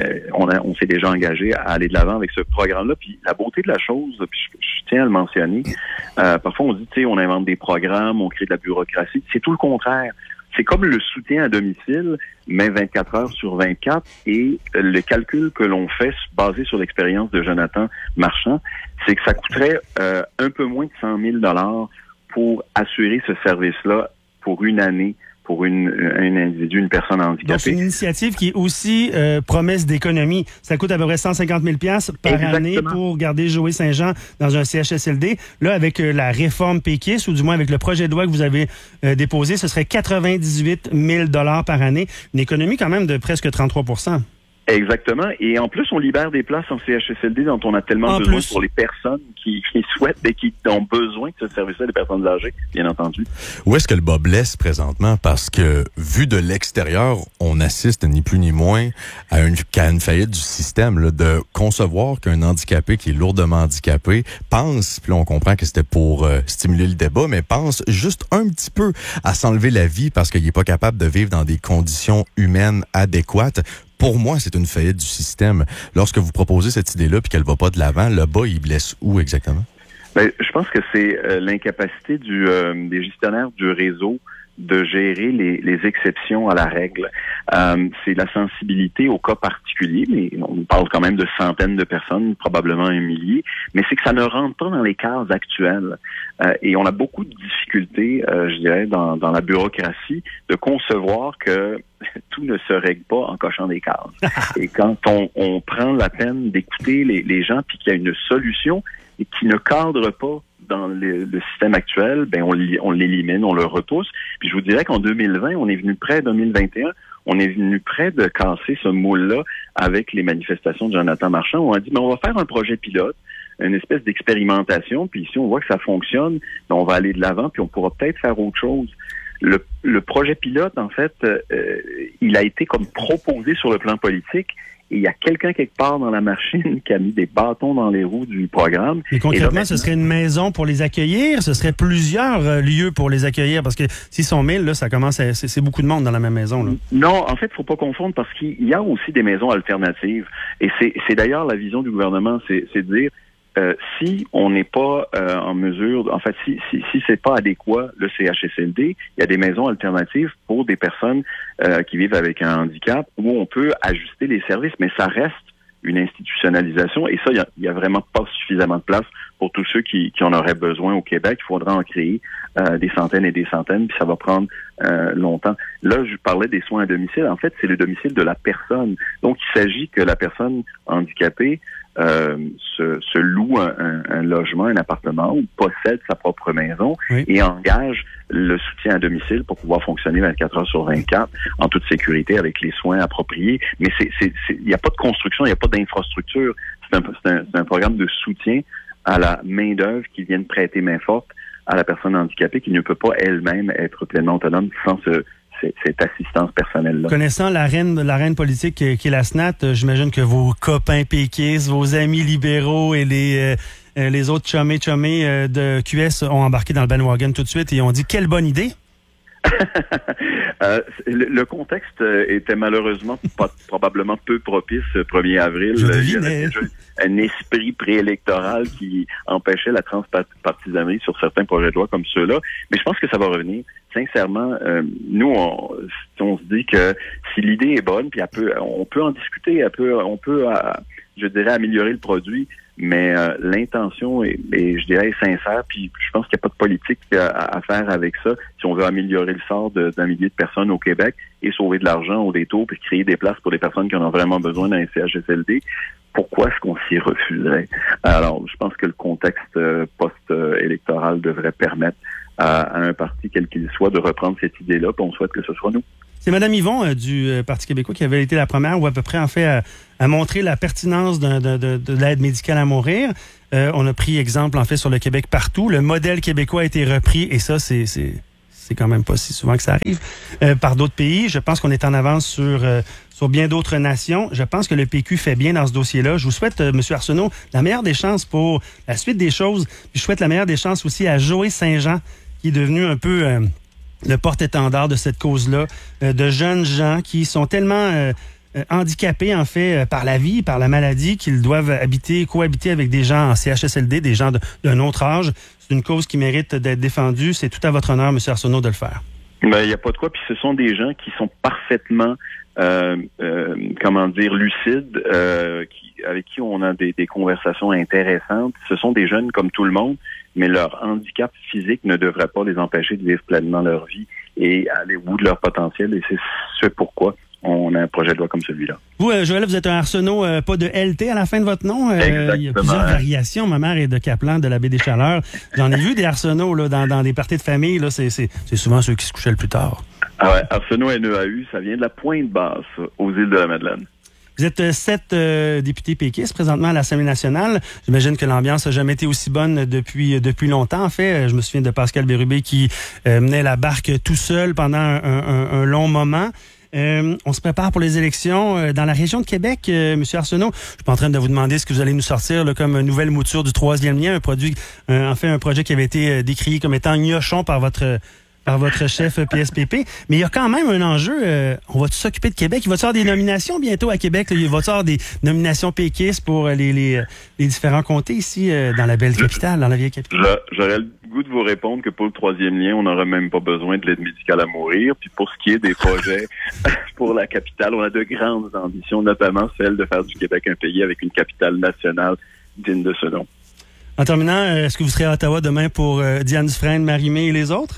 on s'est déjà engagé à aller de l'avant avec ce programme-là. Puis la beauté de la chose, puis je tiens à le mentionner, parfois on dit, tu sais, on invente des programmes, on crée de la bureaucratie. C'est tout le contraire. C'est comme le soutien à domicile, mais 24 heures sur 24, et le calcul que l'on fait basé sur l'expérience de Jonathan Marchand, c'est que ça coûterait un peu moins de 100 000 $ pour assurer ce service-là pour une année pour un individu, une personne handicapée. Donc, c'est une initiative qui est aussi promesse d'économie. Ça coûte à peu près 150 000 $ par année pour garder Joey Saint-Jean dans un CHSLD. Là, avec la réforme péquiste, ou du moins avec le projet de loi que vous avez déposé, ce serait 98 000 $ par année. Une économie quand même de presque 33 %. Exactement. Et en plus, on libère des places en CHSLD dont on a tellement besoin pour les personnes qui souhaitent et qui ont besoin de ce service-là, des personnes âgées, bien entendu. Où est-ce que le bas blesse présentement? Parce que, vu de l'extérieur, on assiste ni plus ni moins à une faillite du système, là, de concevoir qu'un handicapé qui est lourdement handicapé pense, puis là, on comprend que c'était pour stimuler le débat, mais pense juste un petit peu à s'enlever la vie parce qu'il n'est pas capable de vivre dans des conditions humaines adéquates. Pour moi, c'est une faillite du système. Lorsque vous proposez cette idée-là puis qu'elle va pas de l'avant, le bas, il blesse où exactement? Je pense que c'est l'incapacité des gestionnaires du réseau de gérer les exceptions à la règle. C'est la sensibilité au cas particulier, mais on parle quand même de centaines de personnes, probablement un millier, mais c'est que ça ne rentre pas dans les cases actuelles. Et on a beaucoup de difficultés, je dirais, dans la bureaucratie, de concevoir que tout ne se règle pas en cochant des cases. Et quand on prend la peine d'écouter les gens, puis qu'il y a une solution et qui ne cadre pas dans le système actuel, on l'élimine, on le repousse. Puis je vous dirais qu'en 2020, on est venu près, 2021, on est venu près de casser ce moule-là avec les manifestations de Jonathan Marchand. On a dit, on va faire un projet pilote, une espèce d'expérimentation, puis si on voit que ça fonctionne, on va aller de l'avant, puis on pourra peut-être faire autre chose. Le projet pilote, en fait, il a été comme proposé sur le plan politique, et il y a quelqu'un quelque part dans la machine qui a mis des bâtons dans les roues du programme. Et concrètement, ce serait une maison pour les accueillir? Ce serait plusieurs lieux pour les accueillir? Parce que s'ils sont 1000, là, ça commence c'est beaucoup de monde dans la même maison, là. Non, en fait, faut pas confondre parce qu'il y a aussi des maisons alternatives. Et c'est d'ailleurs la vision du gouvernement, c'est de dire, si on n'est pas en mesure, en fait, si c'est pas adéquat le CHSLD, il y a des maisons alternatives pour des personnes qui vivent avec un handicap où on peut ajuster les services, mais ça reste une institutionnalisation et ça, il y a vraiment pas suffisamment de place pour tous ceux qui en auraient besoin au Québec. Il faudra en créer des centaines et des centaines, puis ça va prendre longtemps. Là, je parlais des soins à domicile. En fait, c'est le domicile de la personne. Donc, il s'agit que la personne handicapée se loue un logement, un appartement ou possède sa propre maison et engage le soutien à domicile pour pouvoir fonctionner 24 heures sur 24 en toute sécurité avec les soins appropriés. Mais il n'y a pas de construction, il n'y a pas d'infrastructure. C'est un programme de soutien à la main-d'œuvre qui vient de prêter main forte à la personne handicapée qui ne peut pas elle-même être pleinement autonome sans cette assistance personnelle-là. Connaissant la reine politique qui est la SNAT, j'imagine que vos copains péquistes, vos amis libéraux et les autres chumés de QS ont embarqué dans le bandwagon tout de suite et ont dit « Quelle bonne idée! » Le contexte était malheureusement probablement peu propice le 1er avril. Je Il y avait devinais. déjà un esprit préélectoral qui empêchait la transpartisanerie sur certains projets de loi comme ceux-là. Mais je pense que ça va revenir. Sincèrement, nous, on se dit que si l'idée est bonne, puis on peut en discuter, on peut, je dirais, améliorer le produit, mais l'intention est, je dirais, est sincère, puis je pense qu'il n'y a pas de politique à faire avec ça si on veut améliorer le sort d'un millier de personnes au Québec et sauver de l'argent au détour, puis créer des places pour des personnes qui en ont vraiment besoin dans les CHSLD. Pourquoi est-ce qu'on s'y refuserait? Alors, je pense que le contexte post-électoral devrait permettre à un parti, quel qu'il soit, de reprendre cette idée-là, puis on souhaite que ce soit nous. C'est Mme Yvon du Parti québécois qui avait été la première, ou à peu près, en fait, à montrer la pertinence de l'aide médicale à mourir. On a pris exemple, en fait, sur le Québec partout. Le modèle québécois a été repris, et ça, c'est quand même pas si souvent que ça arrive, par d'autres pays. Je pense qu'on est en avance sur bien d'autres nations. Je pense que le PQ fait bien dans ce dossier-là. Je vous souhaite, M. Arsenault, la meilleure des chances pour la suite des choses. Puis je souhaite la meilleure des chances aussi à Joël Saint-Jean, qui est devenu un peu le porte-étendard de cette cause-là, de jeunes gens qui sont tellement handicapés, en fait, par la vie, par la maladie, qu'ils doivent cohabiter avec des gens en CHSLD, des gens d'un autre âge. C'est une cause qui mérite d'être défendue. C'est tout à votre honneur, M. Arsenault, de le faire. Ben, il n'y a pas de quoi. Puis ce sont des gens qui sont parfaitement, lucides, avec qui on a des conversations intéressantes. Ce sont des jeunes comme tout le monde, mais leur handicap physique ne devrait pas les empêcher de vivre pleinement leur vie et aller au bout de leur potentiel. Et c'est ce pourquoi on a un projet de loi comme celui-là. Vous, Joël, vous êtes un Arsenault, pas de LT à la fin de votre nom. Exactement. Il y a plusieurs variations. Ma mère est de Caplan, de la baie des Chaleurs. J'en ai vu des Arsenault là, dans des parties de famille. Là, c'est souvent ceux qui se couchaient le plus tard. Ah ouais, Arsenault NEAU, ça vient de la Pointe-Basse, aux îles de la Madeleine. Vous êtes 7 députés péquistes présentement à l'Assemblée nationale. J'imagine que l'ambiance n'a jamais été aussi bonne depuis longtemps. En fait, je me souviens de Pascal Bérubé qui menait la barque tout seul pendant un long moment. On se prépare pour les élections dans la région de Québec, M. Arsenault. Je suis pas en train de vous demander ce que vous allez nous sortir là, comme nouvelle mouture du troisième lien, un projet qui avait été décrié comme étant gnochon par votre chef PSPP. Mais il y a quand même un enjeu. On va s'occuper de Québec. Il va y avoir des nominations bientôt à Québec. Là. Il va y avoir des nominations péquistes pour les différents comtés ici dans la belle capitale, dans la vieille capitale. J'aurais le goût de vous répondre que pour le troisième lien, on n'aurait même pas besoin de l'aide médicale à mourir. Puis pour ce qui est des projets pour la capitale, on a de grandes ambitions, notamment celle de faire du Québec un pays avec une capitale nationale digne de ce nom. En terminant, est-ce que vous serez à Ottawa demain pour Diane Dufresne, Marie-Mé et les autres?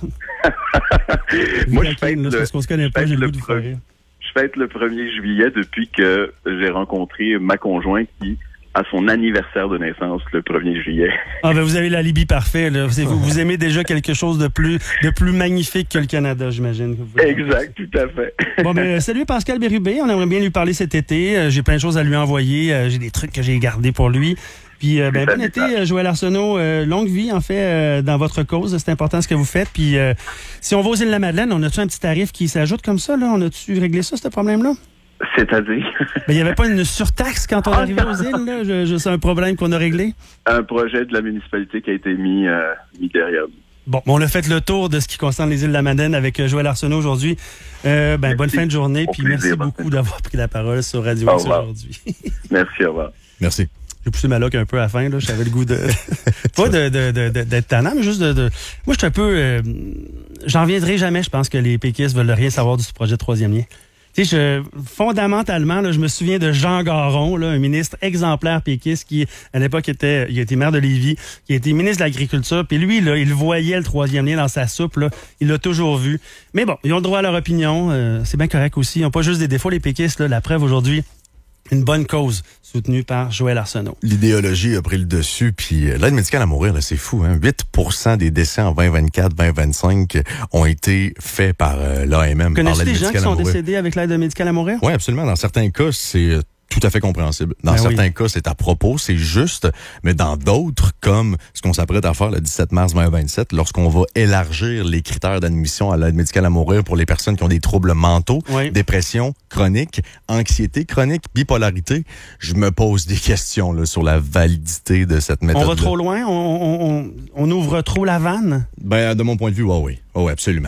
Moi, je fête parce qu'on se connaît pas, j'ai le goût de vous faire rire. Je fête le 1er juillet depuis que j'ai rencontré ma conjointe qui a son anniversaire de naissance le 1er juillet. Ah ben vous avez l'alibi parfait. Là. Vous aimez déjà quelque chose de plus magnifique que le Canada, j'imagine. Exact, tout à fait. Bon ben salut Pascal Bérubé, on aimerait bien lui parler cet été. J'ai plein de choses à lui envoyer. J'ai des trucs que j'ai gardés pour lui. Puis, bon été, Joël Arsenault. Longue vie, en fait, dans votre cause. C'est important ce que vous faites. Puis, si on va aux îles de la Madeleine, on a-tu un petit tarif qui s'ajoute comme ça, là? On a-tu réglé ça, ce problème-là? C'est-à-dire? Il n'y avait pas une surtaxe quand on arrivait aux îles, là? C'est un problème qu'on a réglé? Un projet de la municipalité qui a été mis derrière nous. Bon, on a fait le tour de ce qui concerne les îles de la Madeleine avec Joël Arsenault aujourd'hui. Bonne fin de journée. Puis merci beaucoup d'avoir pris la parole sur Radio X aujourd'hui. Merci, au revoir. Merci. J'ai poussé ma loque un peu à la fin, là. J'avais le goût de. Pas d'être tannant, mais juste de. Moi, je suis un peu. J'en reviendrai jamais, je pense que les péquistes veulent rien savoir du projet de troisième lien. Tu sais, fondamentalement, là, je me souviens de Jean Garon, là, un ministre exemplaire péquiste qui, à l'époque, il a été maire de Lévis, qui a été ministre de l'Agriculture, puis lui, là, il voyait le troisième lien dans sa soupe, là. Il l'a toujours vu. Mais bon, ils ont le droit à leur opinion. C'est bien correct aussi. Ils n'ont pas juste des défauts, les péquistes, là. La preuve aujourd'hui. Une bonne cause soutenue par Joël Arsenault. L'idéologie a pris le dessus, puis l'aide médicale à mourir, là, c'est fou. Hein? 8% des décès en 2024-2025 ont été faits par l'AMM. Connais-tu des gens qui sont décédés avec l'aide médicale à mourir? Oui, absolument. Dans certains cas, c'est tout à fait compréhensible. Dans certains cas, c'est à propos, c'est juste, mais dans d'autres, comme ce qu'on s'apprête à faire le 17 mars 2027, lorsqu'on va élargir les critères d'admission à l'aide médicale à mourir pour les personnes qui ont des troubles mentaux, dépression chronique, anxiété chronique, bipolarité, je me pose des questions là, sur la validité de cette méthode. On va trop loin? On ouvre trop la vanne? Ben, de mon point de vue, oui, absolument.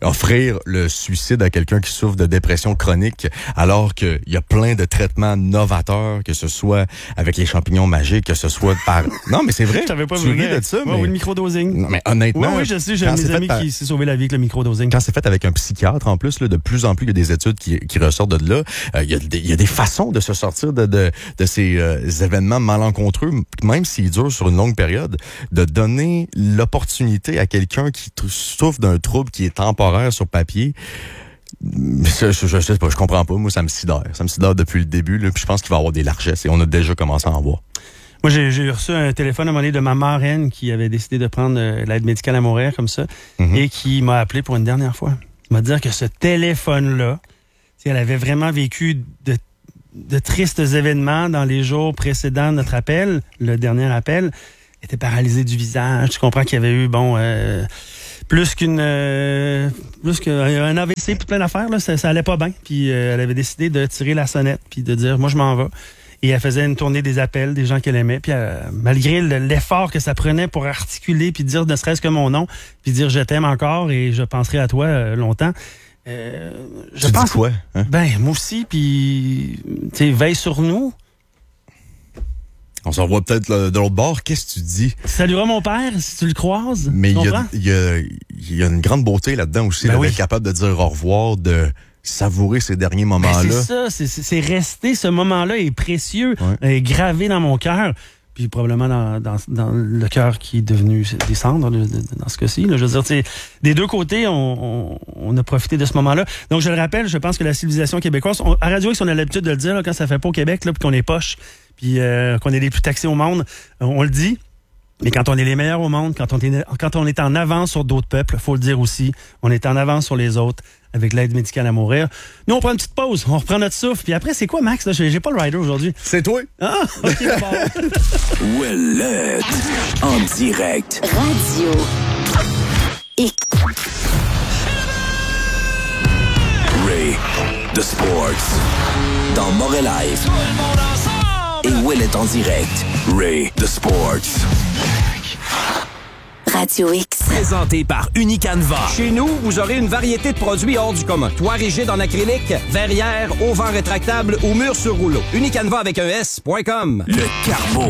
offrir le suicide à quelqu'un qui souffre de dépression chronique, alors qu'il y a plein de traitements novateurs, que ce soit avec les champignons magiques, que ce soit par... Non, mais c'est vrai. Je t'avais pas tu ris de ça, mais... Oui, le microdosing. Non, mais honnêtement... Oui, je sais, j'ai un de mes amis qui s'est sauvé la vie avec le microdosing. Quand c'est fait avec un psychiatre, en plus, là, de plus en plus, il y a des études qui ressortent de là. Il y a des façons de se sortir de ces événements malencontreux, même s'ils durent sur une longue période, de donner l'opportunité à quelqu'un qui souffre d'un trouble qui est temporaire sur papier. Je sais pas, je comprends pas. Moi, ça me sidère. Ça me sidère depuis le début, là, puis je pense qu'il va y avoir des largesses et on a déjà commencé à en voir. Moi, j'ai reçu un téléphone à un moment donné de ma marraine qui avait décidé de prendre l'aide médicale à mourir comme ça et qui m'a appelé pour une dernière fois. Il m'a dit que ce téléphone-là, elle avait vraiment vécu de tristes événements dans les jours précédents de notre appel. Le dernier appel était paralysée du visage. Tu comprends qu'il y avait eu, plus qu'un AVC, puis plein d'affaires, là, ça allait pas bien. Puis elle avait décidé de tirer la sonnette, puis de dire, moi, je m'en vais. Et elle faisait une tournée des appels, des gens qu'elle aimait. Puis malgré l'effort que ça prenait pour articuler, puis dire ne serait-ce que mon nom, puis dire je t'aime encore et je penserai à toi longtemps. Je pense quoi? Hein? Moi aussi, puis tu sais, veille sur nous. On s'en voit peut-être de l'autre bord. Qu'est-ce que tu dis? Saluera mon père si tu le croises. Mais il y a une grande beauté là-dedans aussi, d'être capable de dire au revoir, de savourer ces derniers moments-là. C'est ça, c'est resté, ce moment-là est précieux, est gravé dans mon cœur. Puis probablement dans le cœur qui est devenu des cendres dans ce cas-ci. Là. Je veux dire, des deux côtés, on a profité de ce moment-là. Donc, je le rappelle, je pense que la civilisation québécoise, à Radio X, on a l'habitude de le dire là, quand ça fait pas au Québec, là, puis qu'on est poche, puis qu'on est les plus taxés au monde, on le dit. Mais quand on est les meilleurs au monde, quand on est en avance sur d'autres peuples, faut le dire aussi, on est en avance sur les autres avec l'aide médicale à mourir. Nous, on prend une petite pause, on reprend notre souffle. Puis après, c'est quoi, Max? Là, j'ai pas le rider aujourd'hui. C'est toi. Ah, OK, d'abord. Ouellette, en direct. Radio X. Ray, The Sports, dans Montréal Live. Et Ouellette en direct. Ray, The Sports. Radio X. Présenté par Unicanva. Chez nous, vous aurez une variété de produits hors du commun. Toit rigide en acrylique, verrière, auvent rétractable ou mur sur rouleau. Unicanva avec un S.com. Le Carbo.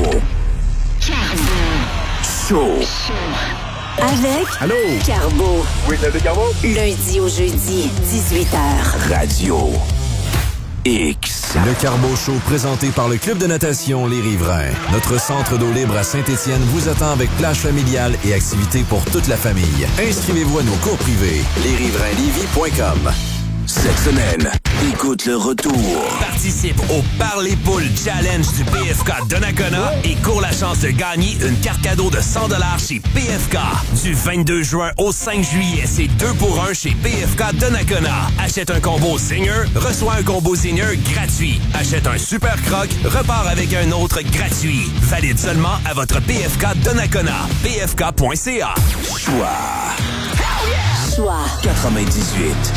Show. Avec Allô? Carbo. Oui, le Carbo. Lundi au jeudi, 18h. Radio X. Le Carbo Show présenté par le Club de natation Les Riverains. Notre centre d'eau libre à Saint-Étienne vous attend avec plage familiale et activités pour toute la famille. Inscrivez-vous à nos cours privés. lesriverainlevy.com. Cette semaine, écoute le retour. Participe au Parler Poules Challenge du PFK Donnacona et cours la chance de gagner une carte cadeau de 100$ chez PFK. Du 22 juin au 5 juillet, c'est 2 pour 1 chez PFK Donnacona. Achète un combo Zinger, reçois un combo Zinger gratuit. Achète un Super Croc, repars avec un autre gratuit. Valide seulement à votre PFK Donnacona. pfk.ca. Choix 98.